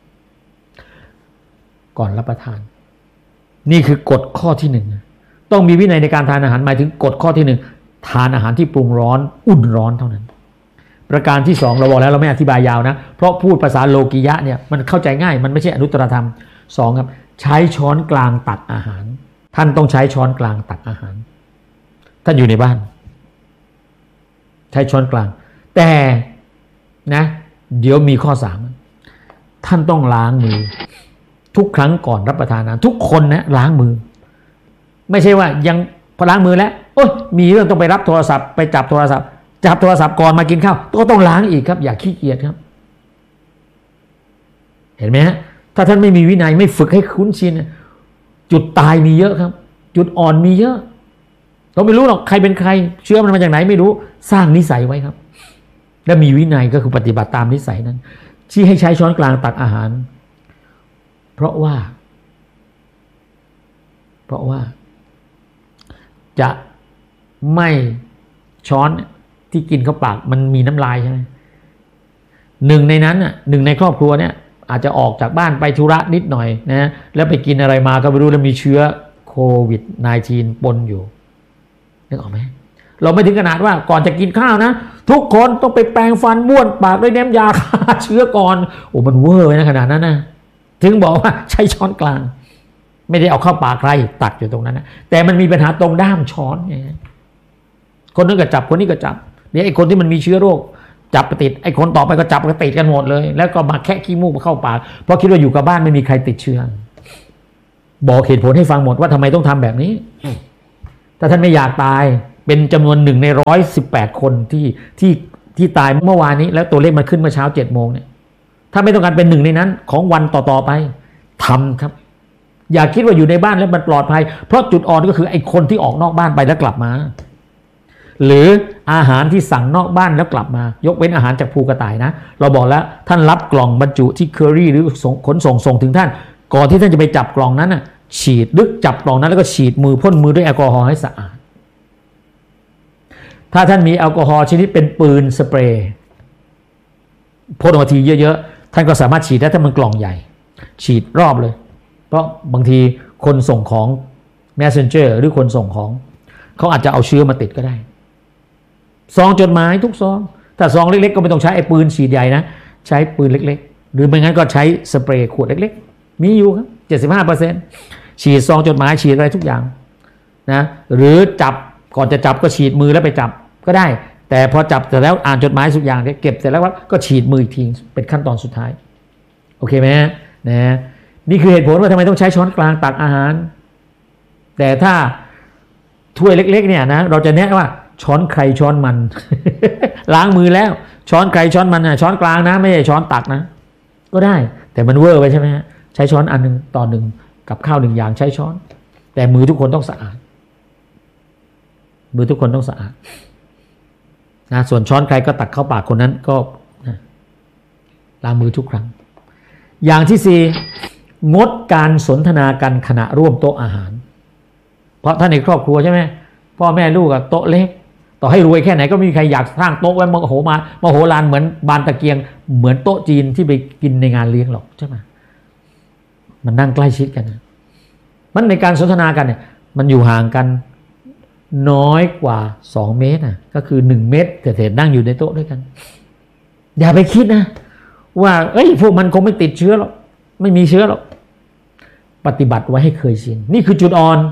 ก่อนรับประทานนี่คือกฎข้อที่หนึ่งต้องมีวินัยในการทานอาหารหมายถึงกฎข้อที่หนึ่งทานอาหารที่ปรุงร้อนอุ่นร้อนเท่านั้นประการที่สองเราบอกแล้วเราไม่อธิบายยาวนะเพราะพูดภาษาโลกิยะเนี่ยมันเข้าใจง่ายมันไม่ใช่อนุตตรธรรมสองครับใช้ช้อนกลางตักอาหารท่านต้องใช้ช้อนกลางตักอาหารท่านอยู่ในบ้านใช้ช้อนกลางแต่นะเดี๋ยวมีข้อสามท่านต้องล้างมือทุกครั้งก่อนรับประทานอาหารทุกคนนะล้างมือไม่ใช่ว่ายังพอล้างมือแล้วโอ้ยมีเรื่องต้องไปรับโทรศัพท์ไปจับโทรศัพท์จับโทรศัพท์ก่อนมากินข้าวก็ต้องล้างอีกครับอย่าขี้เกียจครับเห็นไหมฮะถ้าท่านไม่มีวินัยไม่ฝึกให้คุ้นชินจุดตายมีเยอะครับจุดอ่อนมีเยอะเราไม่รู้หรอกใครเป็นใครเชื้อมันมาจากไหนไม่รู้สร้างนิสัยไว้ครับและมีวินัยก็คือปฏิบัติตามนิสัยนั้นที่ให้ใช้ช้อนกลางตักอาหารเพราะว่าเพราะว่าจะไม่ช้อนที่กินเข้าปากมันมีน้ำลายใช่ไหมหนึ่งในนั้นอ่ะหนึ่งในครอบครัวเนี่ยอาจจะออกจากบ้านไปธุระนิดหน่อยนะแล้วไปกินอะไรมาก็ไม่รู้แล้วมีเชื้อโควิด สิบเก้า ปนอยู่นึกออกไหมเราไม่ถึงขนาดว่าก่อนจะกินข้าวนะทุกคนต้องไปแปรงฟันบ้วนปากด้วยน้ำยาฆ่าเชื้อก่อนโอ้มันเวอร์นะขนาดนั้นนะถึงบอกว่าใช้ช้อนกลางไม่ได้เอาเข้าปากใครตักอยู่ตรงนั้นนะแต่มันมีปัญหาตรงด้ามช้อนไงคนนึงก็จับคนนี้ก็จับเดี๋ยวไอ้คนที่มันมีเชื้อโรคจับไปติดไอ้คนต่อไปก็จับก็ติดกันหมดเลยแล้วก็มาแค่ขี้มูกมาเข้าปากเพราะคิดว่าอยู่กับบ้านไม่มีใครติดเชื้อบอกเหตุผลให้ฟังหมดว่าทำไมต้องทำแบบนี้ถ้าท่านไม่อยากตายเป็นจำนวนหนึ่งในร้อยสิบแปดคนที่ที่ที่ตายเมื่อวานนี้แล้วตัวเลขมันขึ้นเมื่อเช้าเจ็ดโมงเนี่ยถ้าไม่ต้องการเป็นหนึ่งในนั้นของวันต่อๆไปทำครับอย่าคิดว่าอยู่ในบ้านแล้วมันปลอดภัยเพราะจุดอ่อนก็คือไอ้คนที่ออกนอกบ้านไปแล้วกลับมาหรืออาหารที่สั่งนอกบ้านแล้วกลับมายกเว้นอาหารจากภูกระต่ายนะเราบอกแล้วท่านรับกล่องบรรจุที่เคอรี่หรือขนส่งส่งถึงท่านก่อนที่ท่านจะไปจับกล่องนั้นน่ะฉีดลึกจับกล่องนั้นแล้วก็ฉีดมือพ่นมือด้วยแอลกอฮอล์ให้สะอาดถ้าท่านมีแอลกอฮอล์ชนิดเป็นปืนสเปรย์พ่นออกมาทีเยอะๆท่านก็สามารถฉีดได้ถ้ามันกล่องใหญ่ฉีดรอบเลยเพราะบางทีคนส่งของ messenger หรือคนส่งของเขาอาจจะเอาเชื้อมาติดก็ได้ซองจดหมายทุกซองถ้าซองเล็กๆก็ไม่ต้องใช้ไอ้ปืนฉีดใหญ่นะใช้ปืนเล็กๆหรือไม่งั้นก็ใช้สเปรย์ขวดเล็กๆมีอยู่ครับ เจ็ดสิบห้าเปอร์เซ็นต์ ฉีดซองจดหมายฉีดอะไรทุกอย่างนะหรือจับก่อนจะจับก็ฉีดมือแล้วไปจับก็ได้แต่พอจับเสร็จแล้วอ่านจดหมายทุกอย่างเก็บเสร็จแล้วก็ฉีดมืออีกทีเป็นขั้นตอนสุดท้ายโอเคไหมนะนี่คือเหตุผลว่าทำไมต้องใช้ช้อนกลางตักอาหารแต่ถ้าถ้วยเล็กๆเนี่ยนะเราจะแนะว่าช้อนใครช้อนมัน ล้างมือแล้วช้อนใครช้อนมันนะช้อนกลางนะไม่ใช่ช้อนตักนะก็ได้แต่มันเวอร์ไปใช่ไหมฮะใช้ช้อนอันหนึ่งต่อหนึ่งกับข้าวหนึ่งอย่างใช้ช้อนแต่มือทุกคนต้องสะอาดมือทุกคนต้องสะอาดนะส่วนช้อนใครก็ตักเข้าปากคนนั้นก็นะล้างมือทุกครั้งอย่างที่สี่งดการสนทนากันขณะร่วมโต๊ะอาหารเพราะท่านในครอบครัวใช่ไหมพ่อแม่ลูกกับโต๊ะเล็กต่อให้รวยแค่ไหนก็ไม่มีใครอยากสร้างโต๊ะไว้มโหมามโหฬารเหมือนบานตะเกียงเหมือนโต๊ะจีนที่ไปกินในงานเลี้ยงหรอกใช่ไหมมันนั่งใกล้ชิดกันนะมันในการสนทนากันเนี่ยมันอยู่ห่างกันน้อยกว่าสองเมตรนะก็คือหนึ่งเมตรเศษๆนั่งอยู่ในโต๊ะด้วยกันอย่าไปคิดนะว่าเอ้ยพวกมันคงไม่ติดเชื้อหรอกไม่มีเชื้อหรอกปฏิบัติไว้ให้เคยชินนี่คือจุดอ่อน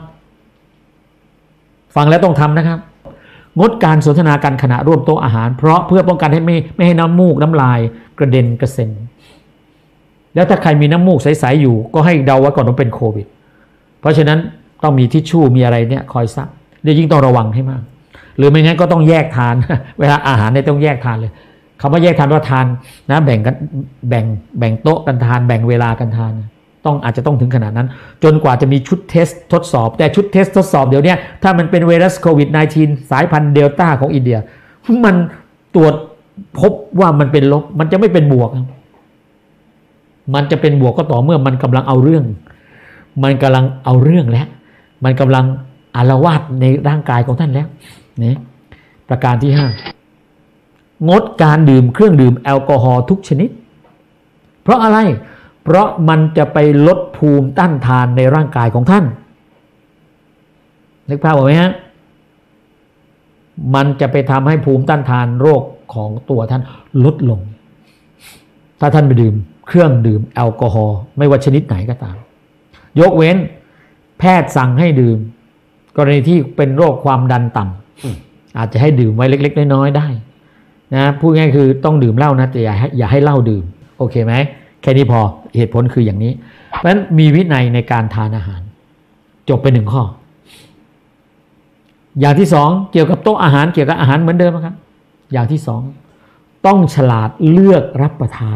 ฟังแล้วต้องทำนะครับงดการสนทนากันขณะร่วมโต๊ะอาหารเพราะเพื่อป้องกันให้ไม่ไม่ให้น้ำมูกน้ำลายกระเด็นกระเซ็นแล้วถ้าใครมีน้ำมูกใสๆอยู่ก็ให้เดาว่าก่อนว่าเป็นโควิดเพราะฉะนั้นต้องมีทิชชู่มีอะไรเนี่ยคอยซักเดี๋ยวยิ่งต้องระวังให้มากหรือไม่งั้นก็ต้องแยกทาน เวลาอาหารเนี่ยต้องแยกทานเลยคำว่าแยกทานว่าทานนะแบ่งกันแบ่งแบ่งโต๊ะกันทานแบ่งเวลากันทานต้องอาจจะต้องถึงขนาดนั้นจนกว่าจะมีชุดเทสทดสอบแต่ชุดเทสทดสอบเดี๋ยวนี้ถ้ามันเป็นไวรัสโควิด สิบเก้า สายพันธุ์เดลต้าของอินเดียมันตรวจพบว่ามันเป็นลบมันจะไม่เป็นบวกมันจะเป็นบวกก็ต่อเมื่อมันกำลังเอาเรื่องมันกำลังเอาเรื่องแล้วมันกำลังอาละวาดในร่างกายของท่านแล้วนี่ประการที่ห้างดการดื่มเครื่องดื่มแอลกอฮอล์ทุกชนิดเพราะอะไรเพราะมันจะไปลดภูมิต้านทานในร่างกายของท่านนึกภาพออกไหมฮะมันจะไปทำให้ภูมิต้านทานโรคของตัวท่านลดลงถ้าท่านไปดื่มเครื่องดื่มแอลกอฮอล์ไม่ว่าชนิดไหนก็ตามยกเว้นแพทย์สั่งให้ดื่มกรณีที่เป็นโรคความดันต่ำอาจจะให้ดื่มไว้เล็กๆน้อยๆได้นะพูดง่ายคือต้องดื่มเหล้านะแต่อย่าให้อย่าให้เหล้าดื่มโอเคไหมแค่นี้พอเหตุผลคืออย่างนี้เพราะฉะนั้นมีวินัยในการทานอาหารจบไปหนึ่งข้ออย่างที่สองเกี่ยวกับโต๊ะอาหารเกี่ยวกับอาหารเหมือนเดิมครับอย่างที่สองต้องฉลาดเลือกรับประทาน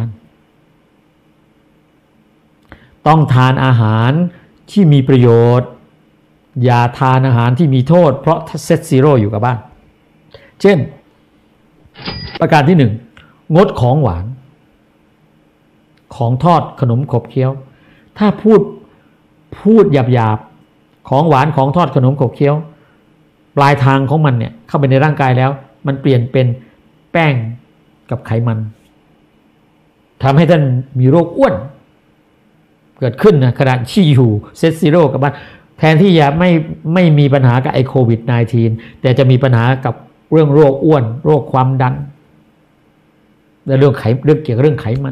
ต้องทานอาหารที่มีประโยชน์อย่าทานอาหารที่มีโทษเพราะเซตซีโร่อยู่กับบ้านเช่นประการที่หนึ่งงดของหวานของทอดขนมขบเคี้ยวถ้าพูดพูดหยาบๆของหวานของทอดขนมขบเคี้ยวปลายทางของมันเนี่ยเข้าไปในร่างกายแล้วมันเปลี่ยนเป็นแป้งกับไขมันทำให้ท่านมีโรคอ้วนเกิดขึ้นนะขณะที่อยู่เซตซีโร่กับบ้านแทนที่จะไม่ไม่มีปัญหากับไอโควิด สิบเก้า แต่จะมีปัญหากับเรื่องโรคอ้วนโรคความดันและเรื่องไขเรื่องเกี่ยวกับเรื่องไขมัน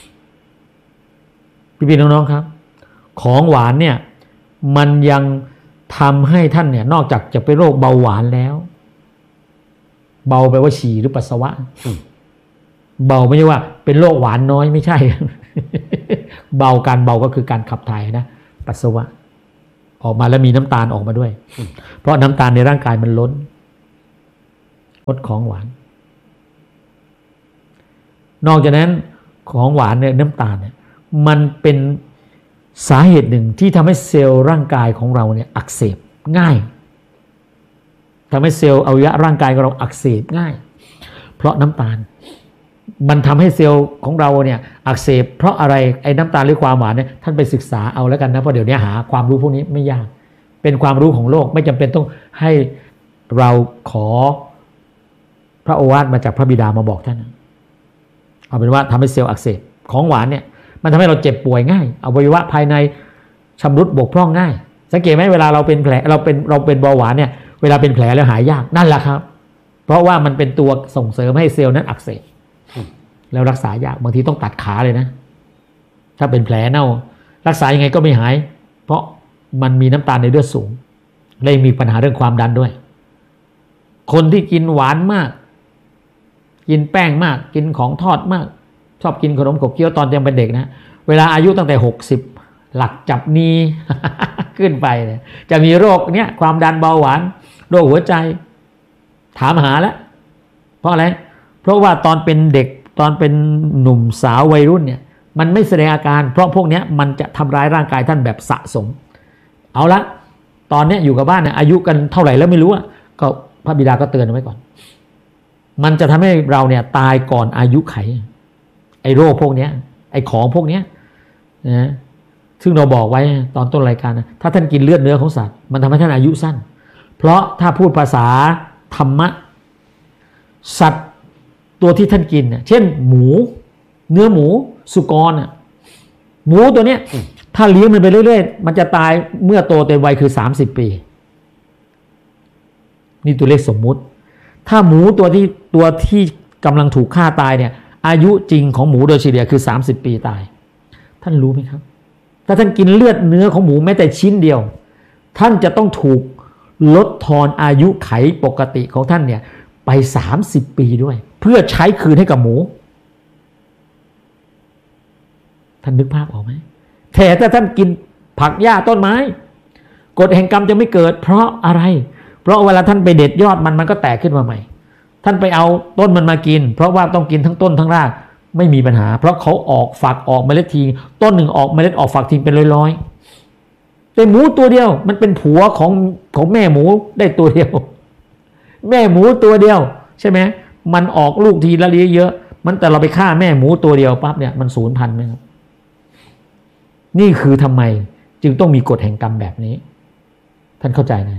พี่ๆน้องๆครับของหวานเนี่ยมันยังทำให้ท่านเนี่ยนอกจากจะเป็นโรคเบาหวานแล้วเบาแปลว่าฉี่หรือปัสสาวะเบาไม่ใช่ว่าเป็นโรคหวานน้อยไม่ใช่ เบาการเบาก็คือการขับถ่ายนะปัสสาวะออกมาแล้วมีน้ำตาลออกมาด้วยเพราะน้ำตาลในร่างกายมันล้นลดของหวานนอกจากนั้นของหวานเนี่ยน้ำตาลเนี่ยมันเป็นสาเหตุหนึ่งที่ทำให้เซลล์ร่างกายของเราเนี่ยอักเสบง่ายทำให้เซลล์อวัยวะร่างกายของเราอักเสบง่ายเพราะน้ำตาลมันทำให้เซลล์ของเราเนี่ยอักเสบเพราะอะไรไอ้น้ำตาลหรือความหวานเนี่ยท่านไปศึกษาเอาแล้วกันนะเพราะเดี๋ยวนี้หาความรู้พวกนี้ไม่ยากเป็นความรู้ของโลกไม่จำเป็นต้องให้เราขอพระโอวาทมาจากพระบิดามาบอกท่านเอาเป็นว่าทำให้เซลล์อักเสบของหวานเนี่ยมันทำให้เราเจ็บป่วยง่ายอวัยวะภายในชำรุดบกพร่องง่ายสังเกตไหมเวลาเราเป็นแผลเราเป็นเราเป็นเบาหวานเนี่ยเวลาเป็นแผลแล้วหายยากนั่นแหละครับเพราะว่ามันเป็นตัวส่งเสริมให้เซลล์นั้นอักเสบแล้วรักษายากบางทีต้องตัดขาเลยนะถ้าเป็นแผลเน่ารักษายังไงก็ไม่หายเพราะมันมีน้ำตาลในเลือดสูงและมีปัญหาเรื่องความดันด้วยคนที่กินหวานมากกินแป้งมากกินของทอดมากชอบกินขนมขบเคี้ยวตอนยังเป็นเด็กนะเวลาอายุตั้งแต่หกสิบหลักจับนี ขึ้นไปเนี่ยจะมีโรคเนี้ยความดันเบาหวานโรคหัวใจถามหาแล้วเพราะอะไรเพราะว่าตอนเป็นเด็กตอนเป็นหนุ่มสาววัยรุ่นเนี่ยมันไม่แสดงอาการเพราะพวกนี้มันจะทำร้ายร่างกายท่านแบบสะสมเอาละตอนนี้อยู่กับบ้านเนี่ยอายุกันเท่าไหร่แล้วไม่รู้อ่ะก็พระบิดาก็เตือนไว้ก่อนมันจะทำให้เราเนี่ยตายก่อนอายุไขไอ้โรคพวกนี้ไอ้ของพวกนี้นะซึ่งเราบอกไว้ตอนต้นรายการนะถ้าท่านกินเลือดเนื้อของสัตว์มันทำให้ท่านอายุสั้นเพราะถ้าพูดภาษาธรรมะสัตว์ตัวที่ท่านกินเนี่ยเช่นหมูเนื้อหมูสุกรอ่ะหมูตัวเนี้ยถ้าเลี้ยงมันไปเรื่อยๆมันจะตายเมื่อโตเต็มวัยคือสามสิบปีนี่ตัวเลขสมมุติถ้าหมูตัวที่ตัวที่กำลังถูกฆ่าตายเนี่ยอายุจริงของหมูโดยเฉลี่ยคือสามสิบปีตายท่านรู้ไหมครับถ้าท่านกินเลือดเนื้อของหมูแม้แต่ชิ้นเดียวท่านจะต้องถูกลดทอนอายุไขปกติของท่านเนี่ยไปสามสิบปีด้วยเพื่อใช้คืนให้กับหมูท่านนึกภาพออกไหมแต่ถ้าท่านกินผักหญ้าต้นไม้กฎแห่งกรรมจะไม่เกิดเพราะอะไรเพราะเวลาท่านไปเด็ดยอดมันมันก็แตกขึ้นมาใหม่ท่านไปเอาต้นมันมากินเพราะว่าต้องกินทั้งต้นทั้งรากไม่มีปัญหาเพราะเขาออกฝักออกเมล็ดทีต้นหนึ่งออกเมล็ดออกฝักทิ้งเป็นร้อยๆแต่หมูตัวเดียวมันเป็นผัวของของแม่หมูได้ตัวเดียวแม่หมูตัวเดียวใช่ไหมมันออกลูกทีละเยอะมันแต่เราไปฆ่าแม่หมูตัวเดียวปั๊บเนี่ยมันสูญพันธุ์ไหมครับนี่คือทำไมจึงต้องมีกฎแห่งกรรมแบบนี้ท่านเข้าใจนะ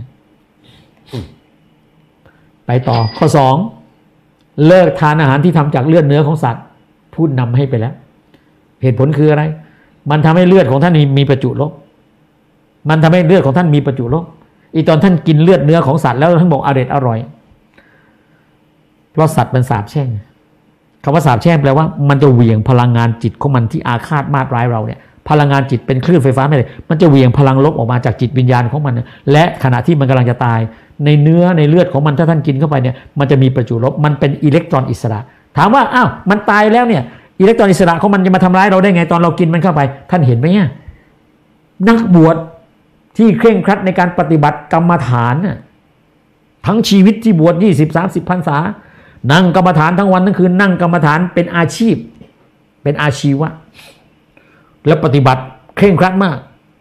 ไปต่อข้อสองเลิกทานอาหารที่ทำจากเลือดเนื้อของสัตว์พูดนำให้ไปแล้วเหตุผลคืออะไรมันทำให้เลือดของท่านมีประจุลบมันทำให้เลือดของท่านมีประจุลบอีตอนท่านกินเลือดเนื้อของสัตว์แล้วท่านบอกอร่อยอร่อยเพราะสัตว์มันสาปแช่งคำว่าสาปแช่งแปลว่ามันจะเหวี่ยงพลังงานจิตของมันที่อาฆาตมาตร้ายเราเนี่ยพลังงานจิตเป็นคลื่นไฟฟ้าไม่เลยมันจะเหวี่ยงพลังลบออกมาจากจิตวิญญาณของมันและขณะที่มันกำลังจะตายในเนื้อในเลือดของมันถ้าท่านกินเข้าไปเนี่ยมันจะมีประจุลบมันเป็นอิเล็กตรอนอิสระถามว่าอ้าวมันตายแล้วเนี่ยอิเล็กตรอนอิสระของมันจะมาทำร้ายเราได้ไงตอนเรากินมันเข้าไปท่านเห็นไหมเนี่ยนักบวชที่เคร่งครัดในการปฏิบัติกรรมฐานน่ะทั้งชีวิตที่บวชยี่สิบ สามสิบพรรษานั่งกรรมฐานทั้งวันทั้งคืนนั่งกรรมฐานเป็นอาชีพเป็นอาชีวะและปฏิบัติเคร่งครัดมาก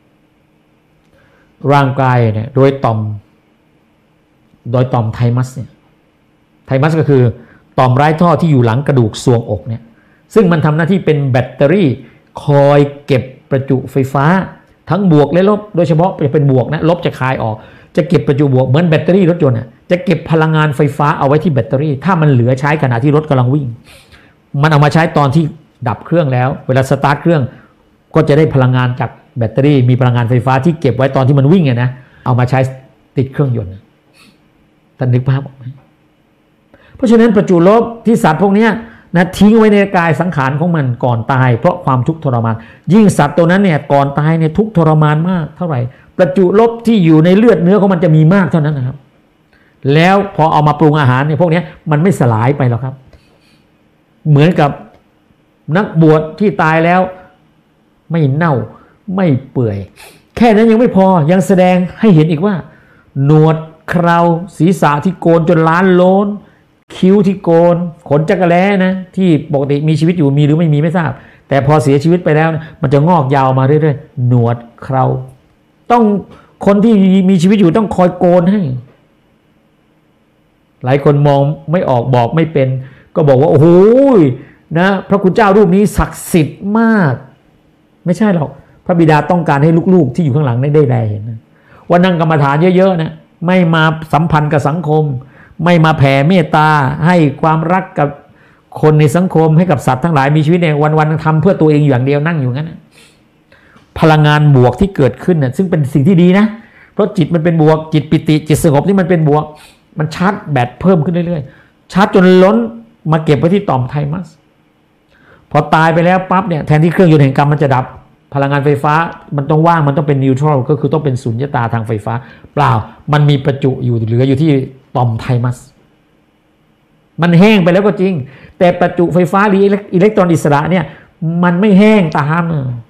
ร่างกายเนี่ยโดยต่อมโดยต่อมไทมัสเนี่ยไทมัสก็คือต่อมไร้ท่อที่อยู่หลังกระดูกทรวงอกเนี่ยซึ่งมันทำหน้าที่เป็นแบตเตอรี่คอยเก็บประจุไฟฟ้าทั้งบวกและลบโดยเฉพาะจะเป็นบวกนะลบจะคายออกจะเก็บประจุบวกเหมือนแบตเตอรี่รถยนต์นะจะเก็บพลังงานไฟฟ้าเอาไว้ที่แบตเตอรี่ถ้ามันเหลือใช้ขณะที่รถกำลังวิ่งมันเอามาใช้ตอนที่ดับเครื่องแล้วเวลาสตาร์ทเครื่องก็จะได้พลังงานจากแบตเตอรี่มีพลังงานไฟฟ้าที่เก็บไว้ตอนที่มันวิ่งไงนะเอามาใช้ติดเครื่องยนต์ท่านนึกภาพออกไหมเพราะฉะนั้นประจุลบที่สัตว์พวกนี้นะทิ้งไว้ในกายสังขารของมันก่อนตายเพราะความทุกข์ทรมานยิ่งสัตว์ตัวนั้นเนี่ยก่อนตายเนี่ยทุกข์ทรมานมากเท่าไหร่ประจุลบที่อยู่ในเลือดเนื้อของมันจะมีมากเท่านั้นนะครับแล้วพอเอามาปรุงอาหารเนี่ยพวกนี้มันไม่สลายไปหรอกครับเหมือนกับนักบวชที่ตายแล้วไม่เน่าไม่เปื่อยแค่นั้นยังไม่พอยังแสดงให้เห็นอีกว่าหนวดเคราศีรษะที่โกนจนล้านโล้นคิ้วที่โกนขนจักรแล้นะที่ปกติมีชีวิตอยู่มีหรือไม่มีไม่ทราบแต่พอเสียชีวิตไปแล้วมันจะงอกยาวมาเรื่อยๆหนวดเคราต้องคนที่มีชีวิตอยู่ต้องคอยโกนให้หลายคนมองไม่ออกบอกไม่เป็นก็บอกว่าโอ้โหนะพระคุณเจ้ารูปนี้ศักดิ์สิทธิ์มากไม่ใช่หรอกพระบิดาต้องการให้ลูกๆที่อยู่ข้างหลังได้แลเห็นนะว่านั่งกรรมฐานเยอะๆนะไม่มาสัมพันธ์กับสังคมไม่มาแผ่เมตตาให้ความรักกับคนในสังคมให้กับสัตว์ทั้งหลายมีชีวิตในวันๆทำเพื่อตัวเองอย่างเดียวนั่งอยู่งั้นนะพลังงานบวกที่เกิดขึ้นนะซึ่งเป็นสิ่งที่ดีนะเพราะจิตมันเป็นบวกจิตปิติจิตสงบนี่มันเป็นบวกมันชาร์จแบตเพิ่มขึ้นเรื่อยๆชาร์จจนล้นมาเก็บไว้ที่ต่อมไทมัสพอตายไปแล้วปั๊บเนี่ยแทนที่เครื่องยนต์แห่งกรรมมันจะดับพลังงานไฟฟ้ามันต้องว่างมันต้องเป็นนิวทรัลก็คือต้องเป็นสุญญตาทางไฟฟ้าเปล่ามันมีประจุอยู่เหลืออยู่ที่ต่อมไทมัสมันแห้งไปแล้วก็จริงแต่ประจุไฟฟ้าหรืออิเล็กตรอนอิสระเนี่ยมันไม่แห้งตาม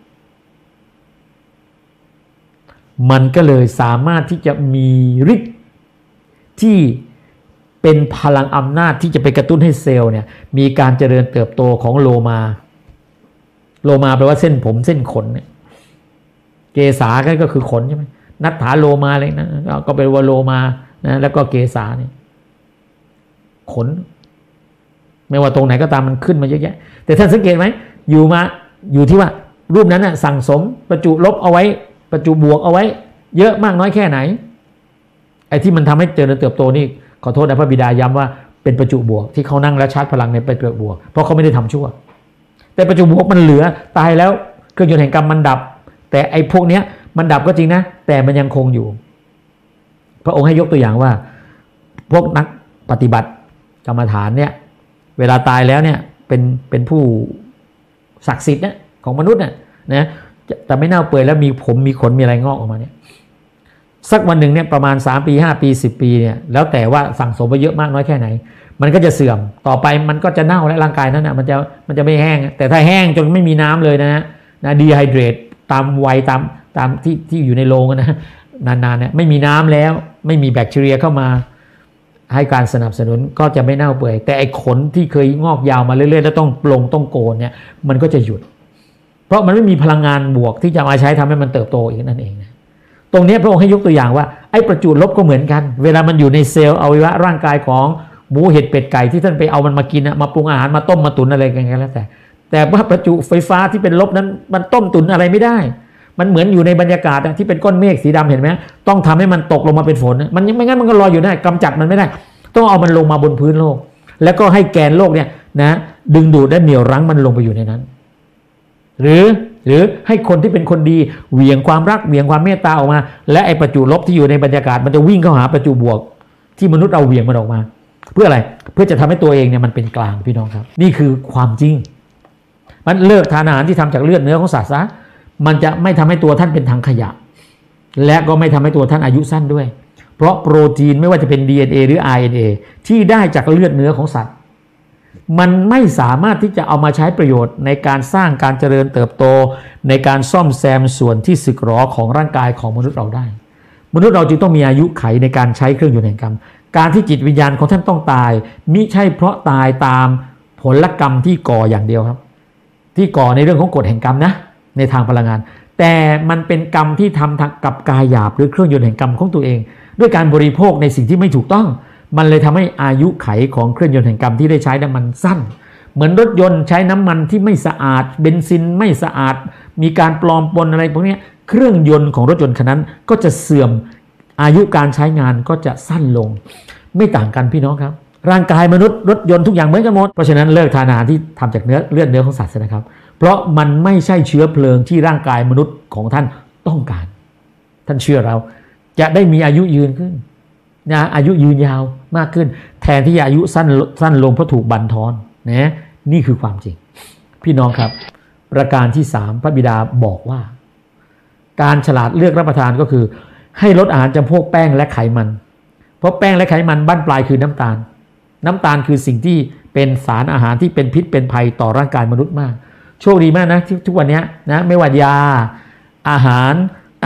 มันก็เลยสามารถที่จะมีฤทธิ์ที่เป็นพลังอำนาจที่จะไปกระตุ้นให้เซลล์เนี่ยมีการเจริญเติบโตของโลมาโลมาแปลว่าเส้นผมเส้นขนเนี่ยเกษาก็คือขนใช่ไหมนัตถาโลมาเลยนะก็เป็นว่าโลมานะแล้วก็เกษาเนี่ยขนไม่ว่าตรงไหนก็ตามมันขึ้นมาเยอะแยะแต่ท่านสังเกตไหมอยู่มาอยู่ที่ว่ารูปนั้นน่ะสั่งสมประจุลบเอาไว้ประจุบวกเอาไว้เยอะมากน้อยแค่ไหนไอ้ที่มันทำให้เจริญเติบโตนี่ขอโทษนะพระบิดาย้ำว่าเป็นประจุบวกที่เขานั่งและชาร์จพลังในประจุบวกเพราะเขาไม่ได้ทำชั่วแต่ประจุบวกมันเหลือตายแล้วเครื่องยนต์แห่งกรรมมันดับแต่ไอ้พวกเนี้ยมันดับก็จริงนะแต่มันยังคงอยู่พระองค์ให้ยกตัวอย่างว่าพวกนักปฏิบัติกรรมฐานเนี่ยเวลาตายแล้วเนี่ยเป็นเป็นผู้ศักดิ์สิทธิ์นะของมนุษย์น่ะนะแต่ไม่เน่าเปื่อยแล้วมีผมมีขนมีอะไรงอกออกมาเนี่ยสักวันหนึ่งเนี่ยประมาณสามปีห้าปีสิบปีเนี่ยแล้วแต่ว่าสั่งสมไปเยอะมากน้อยแค่ไหนมันก็จะเสื่อมต่อไปมันก็จะเน่าและร่างกายนั้นนะมันจะมันจะไม่แห้งแต่ถ้าแห้งจนไม่มีน้ำเลยนะฮะนะดีไฮเดรตตามวัยตามตามที่ที่อยู่ในโรงนะนานๆเนี่ยไม่มีน้ำแล้วไม่มีแบคทีเรียเข้ามาให้การสนับสนุนก็จะไม่เน่าเปื่อยแต่ไอ้ขนที่เคยงอกยาวมาเรื่อยๆแล้วต้องปลงต้องโกนเนี่ยมันก็จะหยุดเพราะมันไม่มีพลังงานบวกที่จะมาใช้ทำให้มันเติบโตอีกนั่นเองนะตรงนี้พระองค์ให้ยกตัวอย่างว่าไอ้ประจุลบก็เหมือนกันเวลามันอยู่ในเซลล์อวัยวะร่างกายของหมูเห็ดเป็ดไก่ที่ท่านไปเอามันมากินนะมาปรุงอาหารมาต้มมาตุ๋นอะไรกันแล้วแต่แต่ว่าประจุไฟฟ้าที่เป็นลบนั้นมันต้มตุ๋นอะไรไม่ได้มันเหมือนอยู่ในบรรยากาศที่เป็นก้อนเมฆสีดำเห็นไหมต้องทำให้มันตกลงมาเป็นฝนมันยังไม่งั้นมันก็ลอยอยู่ได้กำจัดมันไม่ได้ต้องเอามันลงมาบนพื้นโลกแล้วก็ให้แกนโลกเนี่ยนะดึงดูดและเหนี่ยวรั้งมันลงไปอยู่ในนั้นหรือหรือให้คนที่เป็นคนดีเหวี่ยงความรักเหวี่ยงความเมตตาออกมาและไอ้ประจุลบที่อยู่ในบรรยากาศมันจะวิ่งเข้าหาประจุบวกที่มนุษย์เอาเหวี่ยงมันออกมาเพื่ออะไรเพื่อจะทำให้ตัวเองเนี่ยมันเป็นกลางพี่น้องครับนี่คือความจริงมันเลิกทานอาหารที่ทำจากเลือดเนื้อของสัตว์ซะมันจะไม่ทำให้ตัวท่านเป็นถังขยะและก็ไม่ทำให้ตัวท่านอายุสั้นด้วยเพราะโปรตีนไม่ว่าจะเป็น ดี เอ็น เอ หรือ อาร์ เอ็น เอ ที่ได้จากเลือดเนื้อของสัตว์มันไม่สามารถที่จะเอามาใช้ประโยชน์ในการสร้างการเจริญเติบโตในการซ่อมแซมส่วนที่สึกหรอของร่างกายของมนุษย์เราได้มนุษย์เราจึงต้องมีอายุไขในการใช้เครื่องยนต์แห่งกรรมการที่จิตวิญญาณของท่านต้องตายมิใช่เพราะตายตามผลกรรมที่ก่ออย่างเดียวครับที่ก่อในเรื่องของกฎแห่งกรรมนะในทางพลังงานแต่มันเป็นกรรมที่ทำกับกายหยาบหรือเครื่องยนต์แห่งกรรมของตัวเองด้วยการบริโภคในสิ่งที่ไม่ถูกต้องมันเลยทำให้อายุไขของเครื่องยนต์แห่งกรรมที่ได้ใช้นั้นมันสั้นเหมือนรถยนต์ใช้น้ำมันที่ไม่สะอาดเบนซินไม่สะอาดมีการปลอมปนอะไรพวกนี้เครื่องยนต์ของรถยนต์คันนั้นก็จะเสื่อมอายุการใช้งานก็จะสั้นลงไม่ต่างกันพี่น้องครับร่างกายมนุษย์รถยนต์ทุกอย่างเหมือนกันหมดเพราะฉะนั้นเลิกทานอาหารที่ทำจากเนื้อเลือดเนื้อของสัตว์นะครับเพราะมันไม่ใช่เชื้อเพลิงที่ร่างกายมนุษย์ของท่านต้องการท่านเชื่อเราจะได้มีอายุยืนขึ้นนะอายุยืนยาวมากขึ้นแทนที่จะอายุสั้นสั้นลงเพราะถูกบั่นทอนนะนี่คือความจริงพี่น้องครับประการที่สามพระบิดาบอกว่าการฉลาดเลือกรับประทานก็คือให้ลดอาหารจำพวกแป้งและไขมันเพราะแป้งและไขมันบั้นปลายคือน้ำตาลน้ำตาลคือสิ่งที่เป็นสารอาหารที่เป็นพิษเป็นภัยต่อร่างกายมนุษย์มากโชคดีมากนะที่ทุกวันนี้นะไม่ว่ายาอาหาร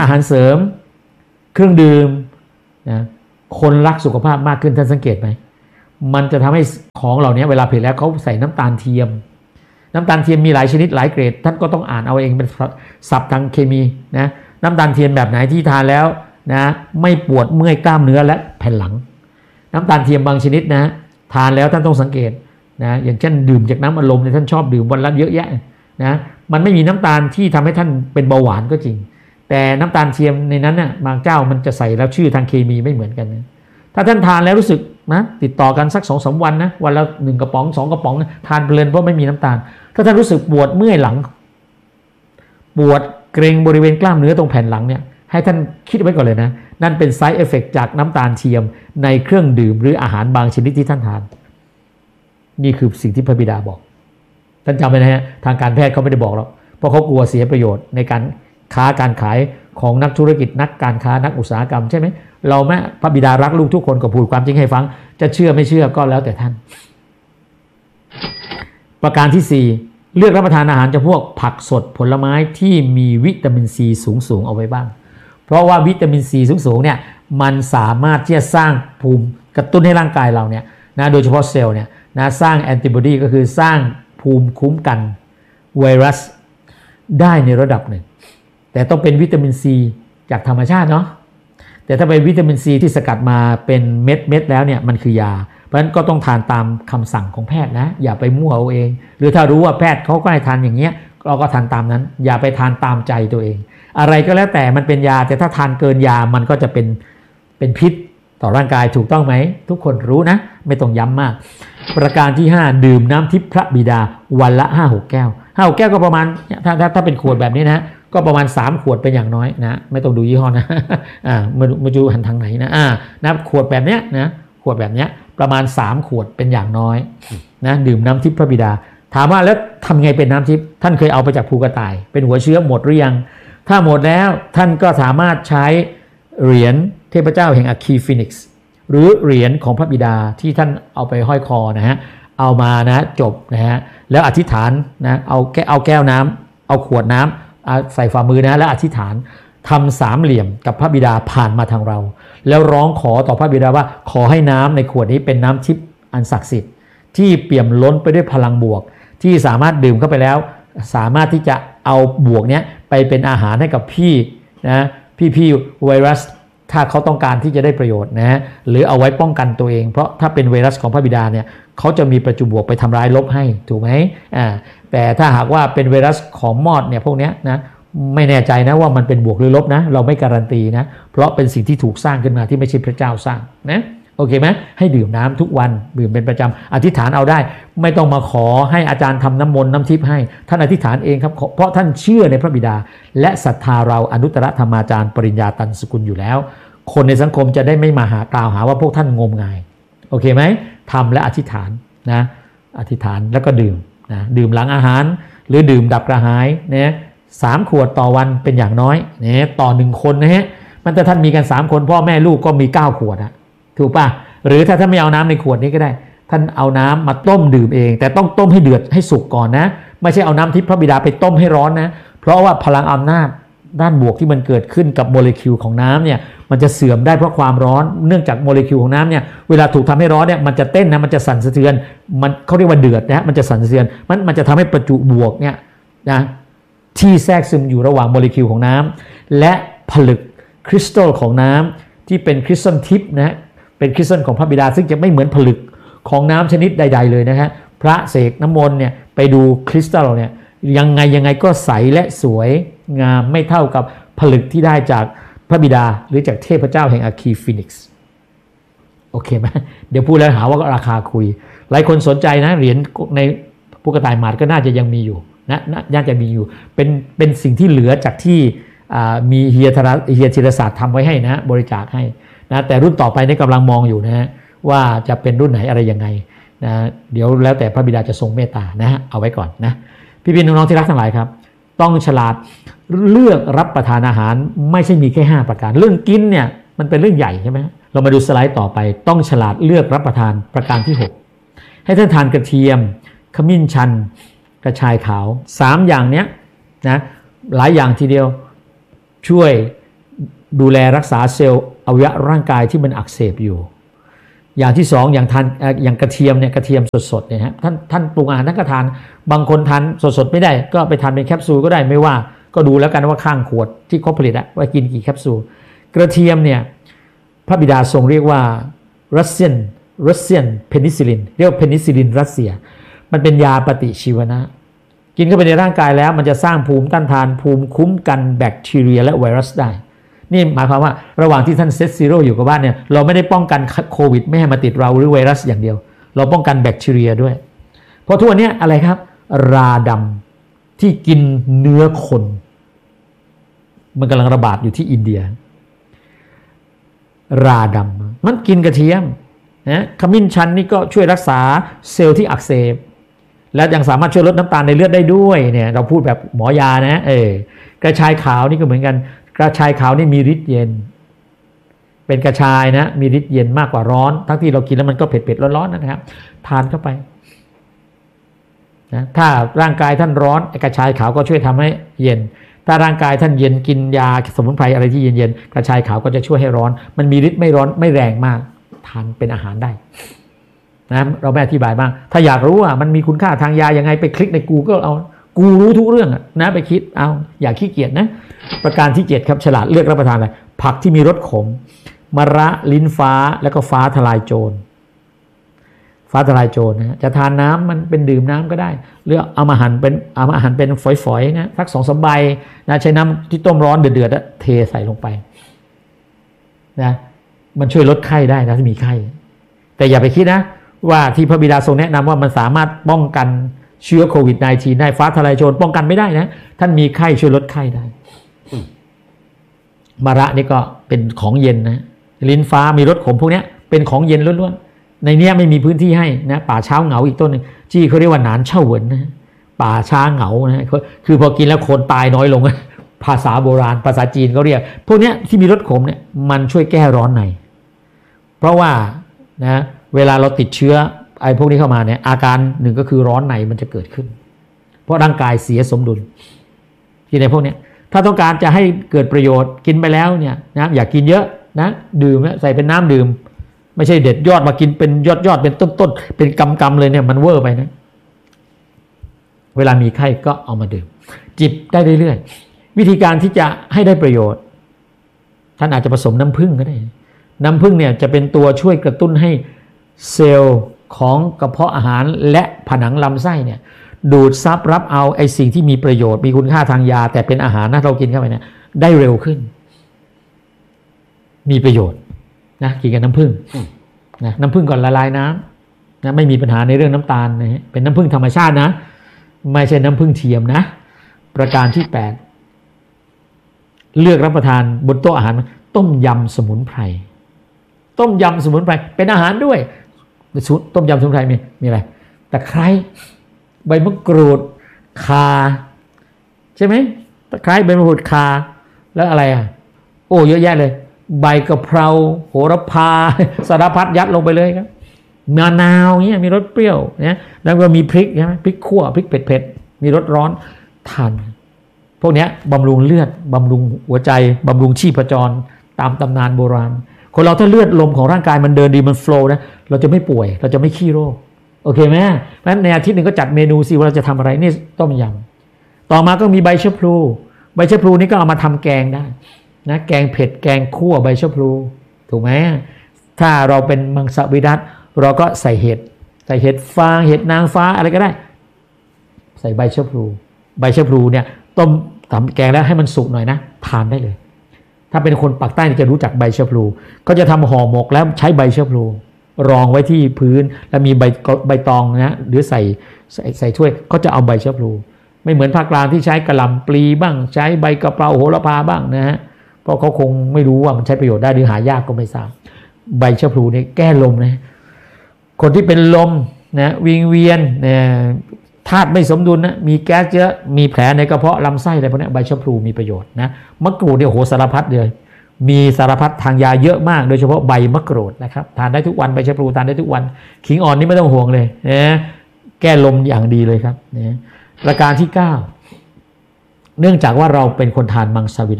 อาหารเสริมเครื่องดื่มนะคนรักสุขภาพมากขึ้นท่านสังเกตไหมมันจะทำให้ของเหล่านี้เวลาผลิตแล้วเขาใส่น้ำตาลเทียมน้ำตาลเทียมมีหลายชนิดหลายเกรดท่านก็ต้องอ่านเอาเองเป็นศัพท์ทางเคมีนะน้ำตาลเทียมแบบไหนที่ทานแล้วนะไม่ปวดเมื่อยกล้ามเนื้อและแผ่นหลังน้ำตาลเทียมบางชนิดนะทานแล้วท่านต้องสังเกตนะอย่างเช่นดื่มจากน้ำอัดลมเนี่ยท่านชอบดื่มวันละเยอะแยะนะมันไม่มีน้ำตาลที่ทำให้ท่านเป็นเบาหวานก็จริงแต่น้ำตาลเทียมในนั้นน่ะบางเจ้ามันจะใส่แล้วชื่อทางเคมีไม่เหมือนกันนะถ้าท่านทานแล้วรู้สึกนะติดต่อกันสัก สองถึงสาม วันนะวันละหนึ่งกระป๋องสองกระป๋องนะทานเพลินเพราะไม่มีน้ำตาลถ้าท่านรู้สึกปวดเมื่อยหลังปวดเกร็งบริเวณกล้ามเนื้อตรงแผ่นหลังเนี่ยให้ท่านคิดไว้ก่อนเลยนะนั่นเป็น side effect จากน้ำตาลเทียมในเครื่องดื่มหรืออาหารบางชนิดที่ท่านทานนี่คือสิ่งที่พระบิดาบอกท่านจำไว้นะฮะทางการแพทย์เขาไม่ได้บอกหรอกเพราะเขากลัวเสียประโยชน์ในการค้าการขายของนักธุรกิจนักการค้านักอุตสาหกรรมใช่ไหมเราแม่พระบิดารักลูกทุกคนก็พูดความจริงให้ฟังจะเชื่อไม่เชื่อก็แล้วแต่ท่านประการที่สี่เลือกรับประทานอาหารจำพวกผักสดผลไม้ที่มีวิตามินซีสูงๆเอาไว้บ้างเพราะว่าวิตามินซีสูงๆเนี่ยมันสามารถที่จะสร้างภูมิกระตุ้นให้ร่างกายเราเนี่ยนะโดยเฉพาะเซลล์เนี่ยนะสร้างแอนติบอดีก็คือสร้างภูมิคุ้มกันไวรัสได้ในระดับหนึ่งแต่ต้องเป็นวิตามินซีจากธรรมชาติเนาะแต่ถ้าเป็นวิตามินซีที่สกัดมาเป็นเม็ดเม็ดแล้วเนี่ยมันคือยาเพราะฉะนั้นก็ต้องทานตามคำสั่งของแพทย์นะอย่าไปมั่วเอาเองหรือถ้ารู้ว่าแพทย์เขาก็ให้ทานอย่างเงี้ยเราก็ทานตามนั้นอย่าไปทานตามใจตัวเองอะไรก็แล้วแต่มันเป็นยาแต่ถ้าทานเกินยามันก็จะเป็นเป็นพิษต่อร่างกายถูกต้องไหมทุกคนรู้นะไม่ต้องย้ำมากประการที่ห้าดื่มน้ำทิพย์พระบิดาวันละ ห้าหก แก้ว ห้าหก แก้วก็ประมาณถ้าถ้าถ้าเป็นขวดแบบนี้นะก็ประมาณสามขวดเป็นอย่างน้อยนะไม่ต้องดูยี่ห้อนะอ่ามามาดูหันทางไหนนะอ่านะขวดแบบเนี้ยนะขวดแบบเนี้ยประมาณสามขวดเป็นอย่างน้อยนะดื่มน้ำทิพย์พระบิดาถามว่าแล้วทำไงเป็นน้ำทิพย์ท่านเคยเอาไปจากภูกระต่ายเป็นหัวเชื้อหมดหรือยังถ้าหมดแล้วท่านก็สามารถใช้เหรียญเทพเจ้าแห่งอะคีฟินิกซ์หรือเหรียญของพระบิดาที่ท่านเอาไปห้อยคอนะฮะเอามานะจบนะฮะแล้วอธิษฐานนะเอาแก้วเอาแก้วน้ำเอาขวดน้ำใส่ฝ่ามือนะแล้วอธิษฐานทำสามเหลี่ยมกับพระบิดาผ่านมาทางเราแล้วร้องขอต่อพระบิดาว่าขอให้น้ำในขวดนี้เป็นน้ำทิพย์อันศักดิ์สิทธิ์ที่เปี่ยมล้นไปด้วยพลังบวกที่สามารถดื่มเข้าไปแล้วสามารถที่จะเอาบวกเนี้ยไปเป็นอาหารให้กับพี่นะพี่พี่ไวรัสถ้าเขาต้องการที่จะได้ประโยชน์นะหรือเอาไว้ป้องกันตัวเองเพราะถ้าเป็นไวรัสของพระบิดาเนี่ยเขาจะมีประจุบวกไปทำร้ายลบให้ถูกไหมอ่าแต่ถ้าหากว่าเป็นไวรัสของมอดเนี่ยพวกเนี้ยนะไม่แน่ใจนะว่ามันเป็นบวกหรือลบนะเราไม่การันตีนะเพราะเป็นสิ่งที่ถูกสร้างขึ้นมาที่ไม่ใช่พระเจ้าสร้างนะโอเคไหมให้ดื่มน้ำทุกวันดื่มเป็นประจำอธิษฐานเอาได้ไม่ต้องมาขอให้อาจารย์ทำน้ำมนต์น้ำทิพย์ให้ท่านอธิษฐานเองครับเพราะท่านเชื่อในพระบิดาและศรัทธาเราอนุตตรธรรมาจารย์ปริญญาตันสกุลอยู่แล้วคนในสังคมจะได้ไม่มาหากล่าวหาว่าพวกท่านงมงายโอเคไหมทำและอธิษฐานนะอธิษฐานแล้วก็ดื่มนะดื่มหลังอาหารหรือดื่มดับกระหายนะสามขวดต่อวันเป็นอย่างน้อยนะต่อหนึ่งคนนะฮะมันถ้าท่านมีกันสามคนพ่อแม่ลูกก็มีเก้าขวดอะถูกป่ะหรือถ้าท่านไม่เอาน้ำในขวดนี้ก็ได้ท่านเอาน้ำมาต้มดื่มเองแต่ต้องต้มให้เดือดให้สุกก่อนนะไม่ใช่เอาน้ำทิพย์พระบิดาไปต้มให้ร้อนนะเพราะว่าพลังอำนาจด้านบวกที่มันเกิดขึ้นกับโมเลกุลของน้ำเนี่ยมันจะเสื่อมได้เพราะความร้อนเนื่องจากโมเลกุลของน้ำเนี่ยเวลาถูกทำให้ร้อนเนี่ยมันจะเต้นนะมันจะสั่นสะเทือนมันเขาเรียกว่าเดือดนะมันจะสั่นสะเทือนมันมันจะทำให้ประจุบวกเนี่ยนะที่แทรกซึมอยู่ระหว่างโมเลกุลของน้ำและผลึกคริสตัลของน้ำที่เป็นคริสตัลทิพย์นะเป็นคริสตัลของพระบิดาซึ่งจะไม่เหมือนผลึกของน้ำชนิดใดๆเลยนะฮะพระเสกน้ำมนต์เนี่ยไปดูคริสตัลเนี่ยยังไงยังไงก็ใสและสวยงามไม่เท่ากับผลึกที่ได้จากพระบิดาหรือจากเทพเจ้าแห่งอะคีฟินิกซ์โอเคไหมเดี๋ยวพูดแล้วหาว่าราคาคุยหลายคนสนใจนะเหรียญในภูกระต่ายหมาดก็น่าจะยังมีอยู่นะน่าจะมีอยู่เป็นเป็นสิ่งที่เหลือจากที่มีเฮียธรเฮียธีรศาสตร์ทำไว้ให้นะบริจาคให้นะแต่รุ่นต่อไปนี่กำลังมองอยู่นะว่าจะเป็นรุ่นไหนอะไรยังไงนะเดี๋ยวแล้วแต่พระบิดาจะทรงเมตตานะเอาไว้ก่อนนะพี่พี่น้องๆที่รักทั้งหลายครับต้องฉลาดเลือกรับประทานอาหารไม่ใช่มีแค่ห้าประการเรื่องกินเนี่ยมันเป็นเรื่องใหญ่ใช่ไหมเรามาดูสไลด์ต่อไปต้องฉลาดเลือกรับประทานประการที่หกให้ท่านทานกระเทียมขมิ้นชันกระชายขาวสามอย่างเนี้ยนะหลายอย่างทีเดียวช่วยดูแลรักษาเซลล์อวัยวะร่างกายที่มันอักเสบอยู่อย่างที่สองอย่างทานอย่างกระเทียมเนี่ยกระเทียมสดๆเนี่ยฮะท่านท่านปรุงอาหารท่านก็ทานบางคนทานสดๆไม่ได้ก็ไปทานเป็นแคปซูลก็ได้ไม่ว่าก็ดูแล้วกันว่าข้างขวดที่เขาผลิตอะว่ากินกี่แคปซูลกระเทียมเนี่ยพระบิดาทรงเรียกว่ารัสเซียนรัสเซียนเพนิซิลินเรียกว่าเพนิซิลินรัสเซียมันเป็นยาปฏิชีวนะกินเข้าไปในร่างกายแล้วมันจะสร้างภูมิต้านทานภูมิคุ้มกันแบคทีเรียและไวรัสได้นี่หมายความว่าระหว่างที่ท่านเซตซีโร่อยู่กับบ้านเนี่ยเราไม่ได้ป้องกันโควิดไม่ให้มาติดเราหรือไวรัสอย่างเดียวเราป้องกันแบคทีเรียด้วยเพราะทุกวันนี้อะไรครับราดำที่กินเนื้อคนมันกำลังระบาดอยู่ที่อินเดียราดำมันกินกระเทียมนะขมิ้นชันนี่ก็ช่วยรักษาเซลล์ที่อักเสบและยังสามารถช่วยลดน้ำตาลในเลือดได้ด้วยเนี่ยเราพูดแบบหมอยานะเออกระชายขาวนี่ก็เหมือนกันกระชายขาวนี่มีฤทธิ์เย็นเป็นกระชายนะมีฤทธิ์เย็นมากกว่าร้อนทั้งที่เรากินแล้วมันก็เผ็ดๆร้อนๆนะครับทานเข้าไปนะถ้าร่างกายท่านร้อนกระชายขาวก็ช่วยทำให้เย็นถ้าร่างกายท่านเย็นกินยาสมุนไพรอะไรที่เย็นๆกระชายขาวก็จะช่วยให้ร้อนมันมีฤทธิ์ไม่ร้อนไม่แรงมากทานเป็นอาหารได้นะเราไม่อธิบายบ้างถ้าอยากรู้ว่ามันมีคุณค่าทางยายังไงไปคลิกใน Google เอากูรู้ทุกเรื่องนะไปคิดเอาอย่าขี้เกียจนะประการที่เจ็ดครับฉลาดเลือกรับประทานอะไรผักที่มีรสขมมะระลิ้นฟ้าแล้วก็ฟ้าทลายโจรฟ้าทลายโจรนะจะทานน้ำมันเป็นดื่มน้ำก็ได้หรือเอามาหั่นเป็นเอามาหั่นเป็นฝอยๆนะสักสองสามใบนะใช้น้ำที่ต้มร้อนเดือดๆเทใส่ลงไปนะมันช่วยลดไข้ได้นะถ้ามีไข้แต่อย่าไปคิดนะว่าที่พระบิดาทรงแนะนำว่ามันสามารถป้องกันเชื้อโควิด สิบเก้า ได้ฟ้าทลายโจรป้องกันไม่ได้นะท่านมีไข้ช่วยลดไข้ได้มะระนี่ก็เป็นของเย็นนะลิ้นฟ้ามีรสขมพวกนี้เป็นของเย็นล้วนๆในเนี้ยไม่มีพื้นที่ให้นะป่าช้าเหงาอีกต้นนึงจี้เขาเรียกว่าหนานเช่าเหวินนะป่าช้าเหงานะคือพอกินแล้วคนตายน้อยลงภาษาโบราณภาษาจีนเขาเรียกพวกนี้ที่มีรสขมเนี่ยมันช่วยแก้ร้อนในเพราะว่านะเวลาเราติดเชื้อไอ้พวกนี้เข้ามาเนี่ยอาการหนึ่งก็คือร้อนในมันจะเกิดขึ้นเพราะร่างกายเสียสมดุลที่ในพวกนี้ถ้าต้องการจะให้เกิดประโยชน์กินไปแล้วเนี่ยนะอย่ากินเยอะนะดื่มใส่เป็นน้ำดื่มไม่ใช่เด็ดยอดมากินเป็นยอดยอดเป็นต้นต้นเป็นกำกำเลยเนี่ยมันเวอร์ไปนะเวลามีไข้ก็เอามาดื่มจิบได้เรื่อยๆวิธีการที่จะให้ได้ประโยชน์ท่านอาจจะผสมน้ำผึ้งก็ได้น้ำผึ้งเนี่ยจะเป็นตัวช่วยกระตุ้นให้เซลล์ของกระเพาะอาหารและผนังลำไส้เนี่ยดูดซับรับเอาไอ้สิ่งที่มีประโยชน์มีคุณค่าทางยาแต่เป็นอาหารนะเรากินเข้าไปเนี่ยได้เร็วขึ้นมีประโยชน์นะกินกับน้ำผึ้งนะน้ำผึ้งก่อนละลายน้ำนะไม่มีปัญหาในเรื่องน้ำตาลนะฮะเป็นน้ำผึ้งธรรมชาตินะไม่ใช่น้ำผึ้งเทียมนะประการที่แปดเลือกรับประทานบนโต๊ะอาหารต้มยำสมุนไพรต้มยำสมุนไพรเป็นอาหารด้วยต้มยำสมุนไพรมีมีอะไรตะไคร้ใบมะกรูดข่าใช่ไหมตะไคร้ใบมะกรูดข่าแล้วอะไรอ่ะโอ้เยอะแยะเลยใบกะเพราโหระพาสารพัดยัดลงไปเลยครับมะนาวเงี้ยมีรสเปรี้ยวเนี่ยแล้วก็มีพริกใช่ไหมพริกขั่วพริกเผ็ดๆมีรสร้อนทานพวกเนี้ยบำรุงเลือดบำรุงหัวใจบำรุงชีพจรตามตำนานโบราณคนเราถ้าเลือดลมของร่างกายมันเดินดีมันโฟล์นะเราจะไม่ป่วยเราจะไม่ขี้โรคโอเคไหมเพราะฉะนั้นในอาทิตย์หนึ่งก็จัดเมนูสิว่าเราจะทำอะไรนี่ต้มยำต่อมาก็มีใบชะพลูใบชะพลูนี่ก็เอามาทำแกงได้นะแกงเผ็ดแกงคั่วใบชะพลูถูกไหมถ้าเราเป็นมังสวิรัติเราก็ใส่เห็ดใส่เห็ดฟางเห็ดนางฟ้าอะไรก็ได้ใส่ใบชะพลูใบชะพลูเนี่ยต้มทำแกงแล้วให้มันสุกหน่อยนะทานได้เลยถ้าเป็นคนปากใต้จะรู้จักใบชะพลูก็จะทำห่อหมกแล้วใช้ใบชะพลูรองไว้ที่พื้นแล้วมีใบใบตองนะหรือใส่ใส่ใส่ถ้วยก็จะเอาใบชะพลูไม่เหมือนภาคกลางที่ใช้กระหล่ำปลีบ้างใช้ใบกะเพราโหระพาบ้างนะฮะเพราะเขาคงไม่รู้ว่ามันใช้ประโยชน์ได้หรือหายากก็ไม่ทราบใบชะพลูเนี่ยแก้ลมนะคนที่เป็นลมนะวิงเวียนนะธาตุไม่สมดุลนะมีแก๊สเยอะมีแผลในกระเพาะลำไส้อะไรพวกนี้ใบชะพลูมีประโยชน์นะมะกรูดเนี่ยโหสารพัดเลยมีสารพัดทางยาเยอะมากโดยเฉพาะใบมะกรูดนะครับทานได้ทุกวันใบชะพลูทานได้ทุกวันขิงอ่อนนี่ไม่ต้องห่วงเลยนะแก้ลมอย่างดีเลยครับนะประการที่เก้าเนื่องจากว่าเราเป็นคนทานมังสวิรัติ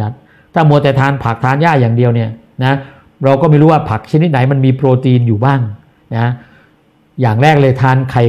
ถ้ามัวแต่ทานผักทานหญ้าอย่างเดียวเนี่ยนะเราก็ไม่รู้ว่าผักชนิดไหนมันมีโปรตีนอยู่บ้างนะอย่างแรกเลยทานไข่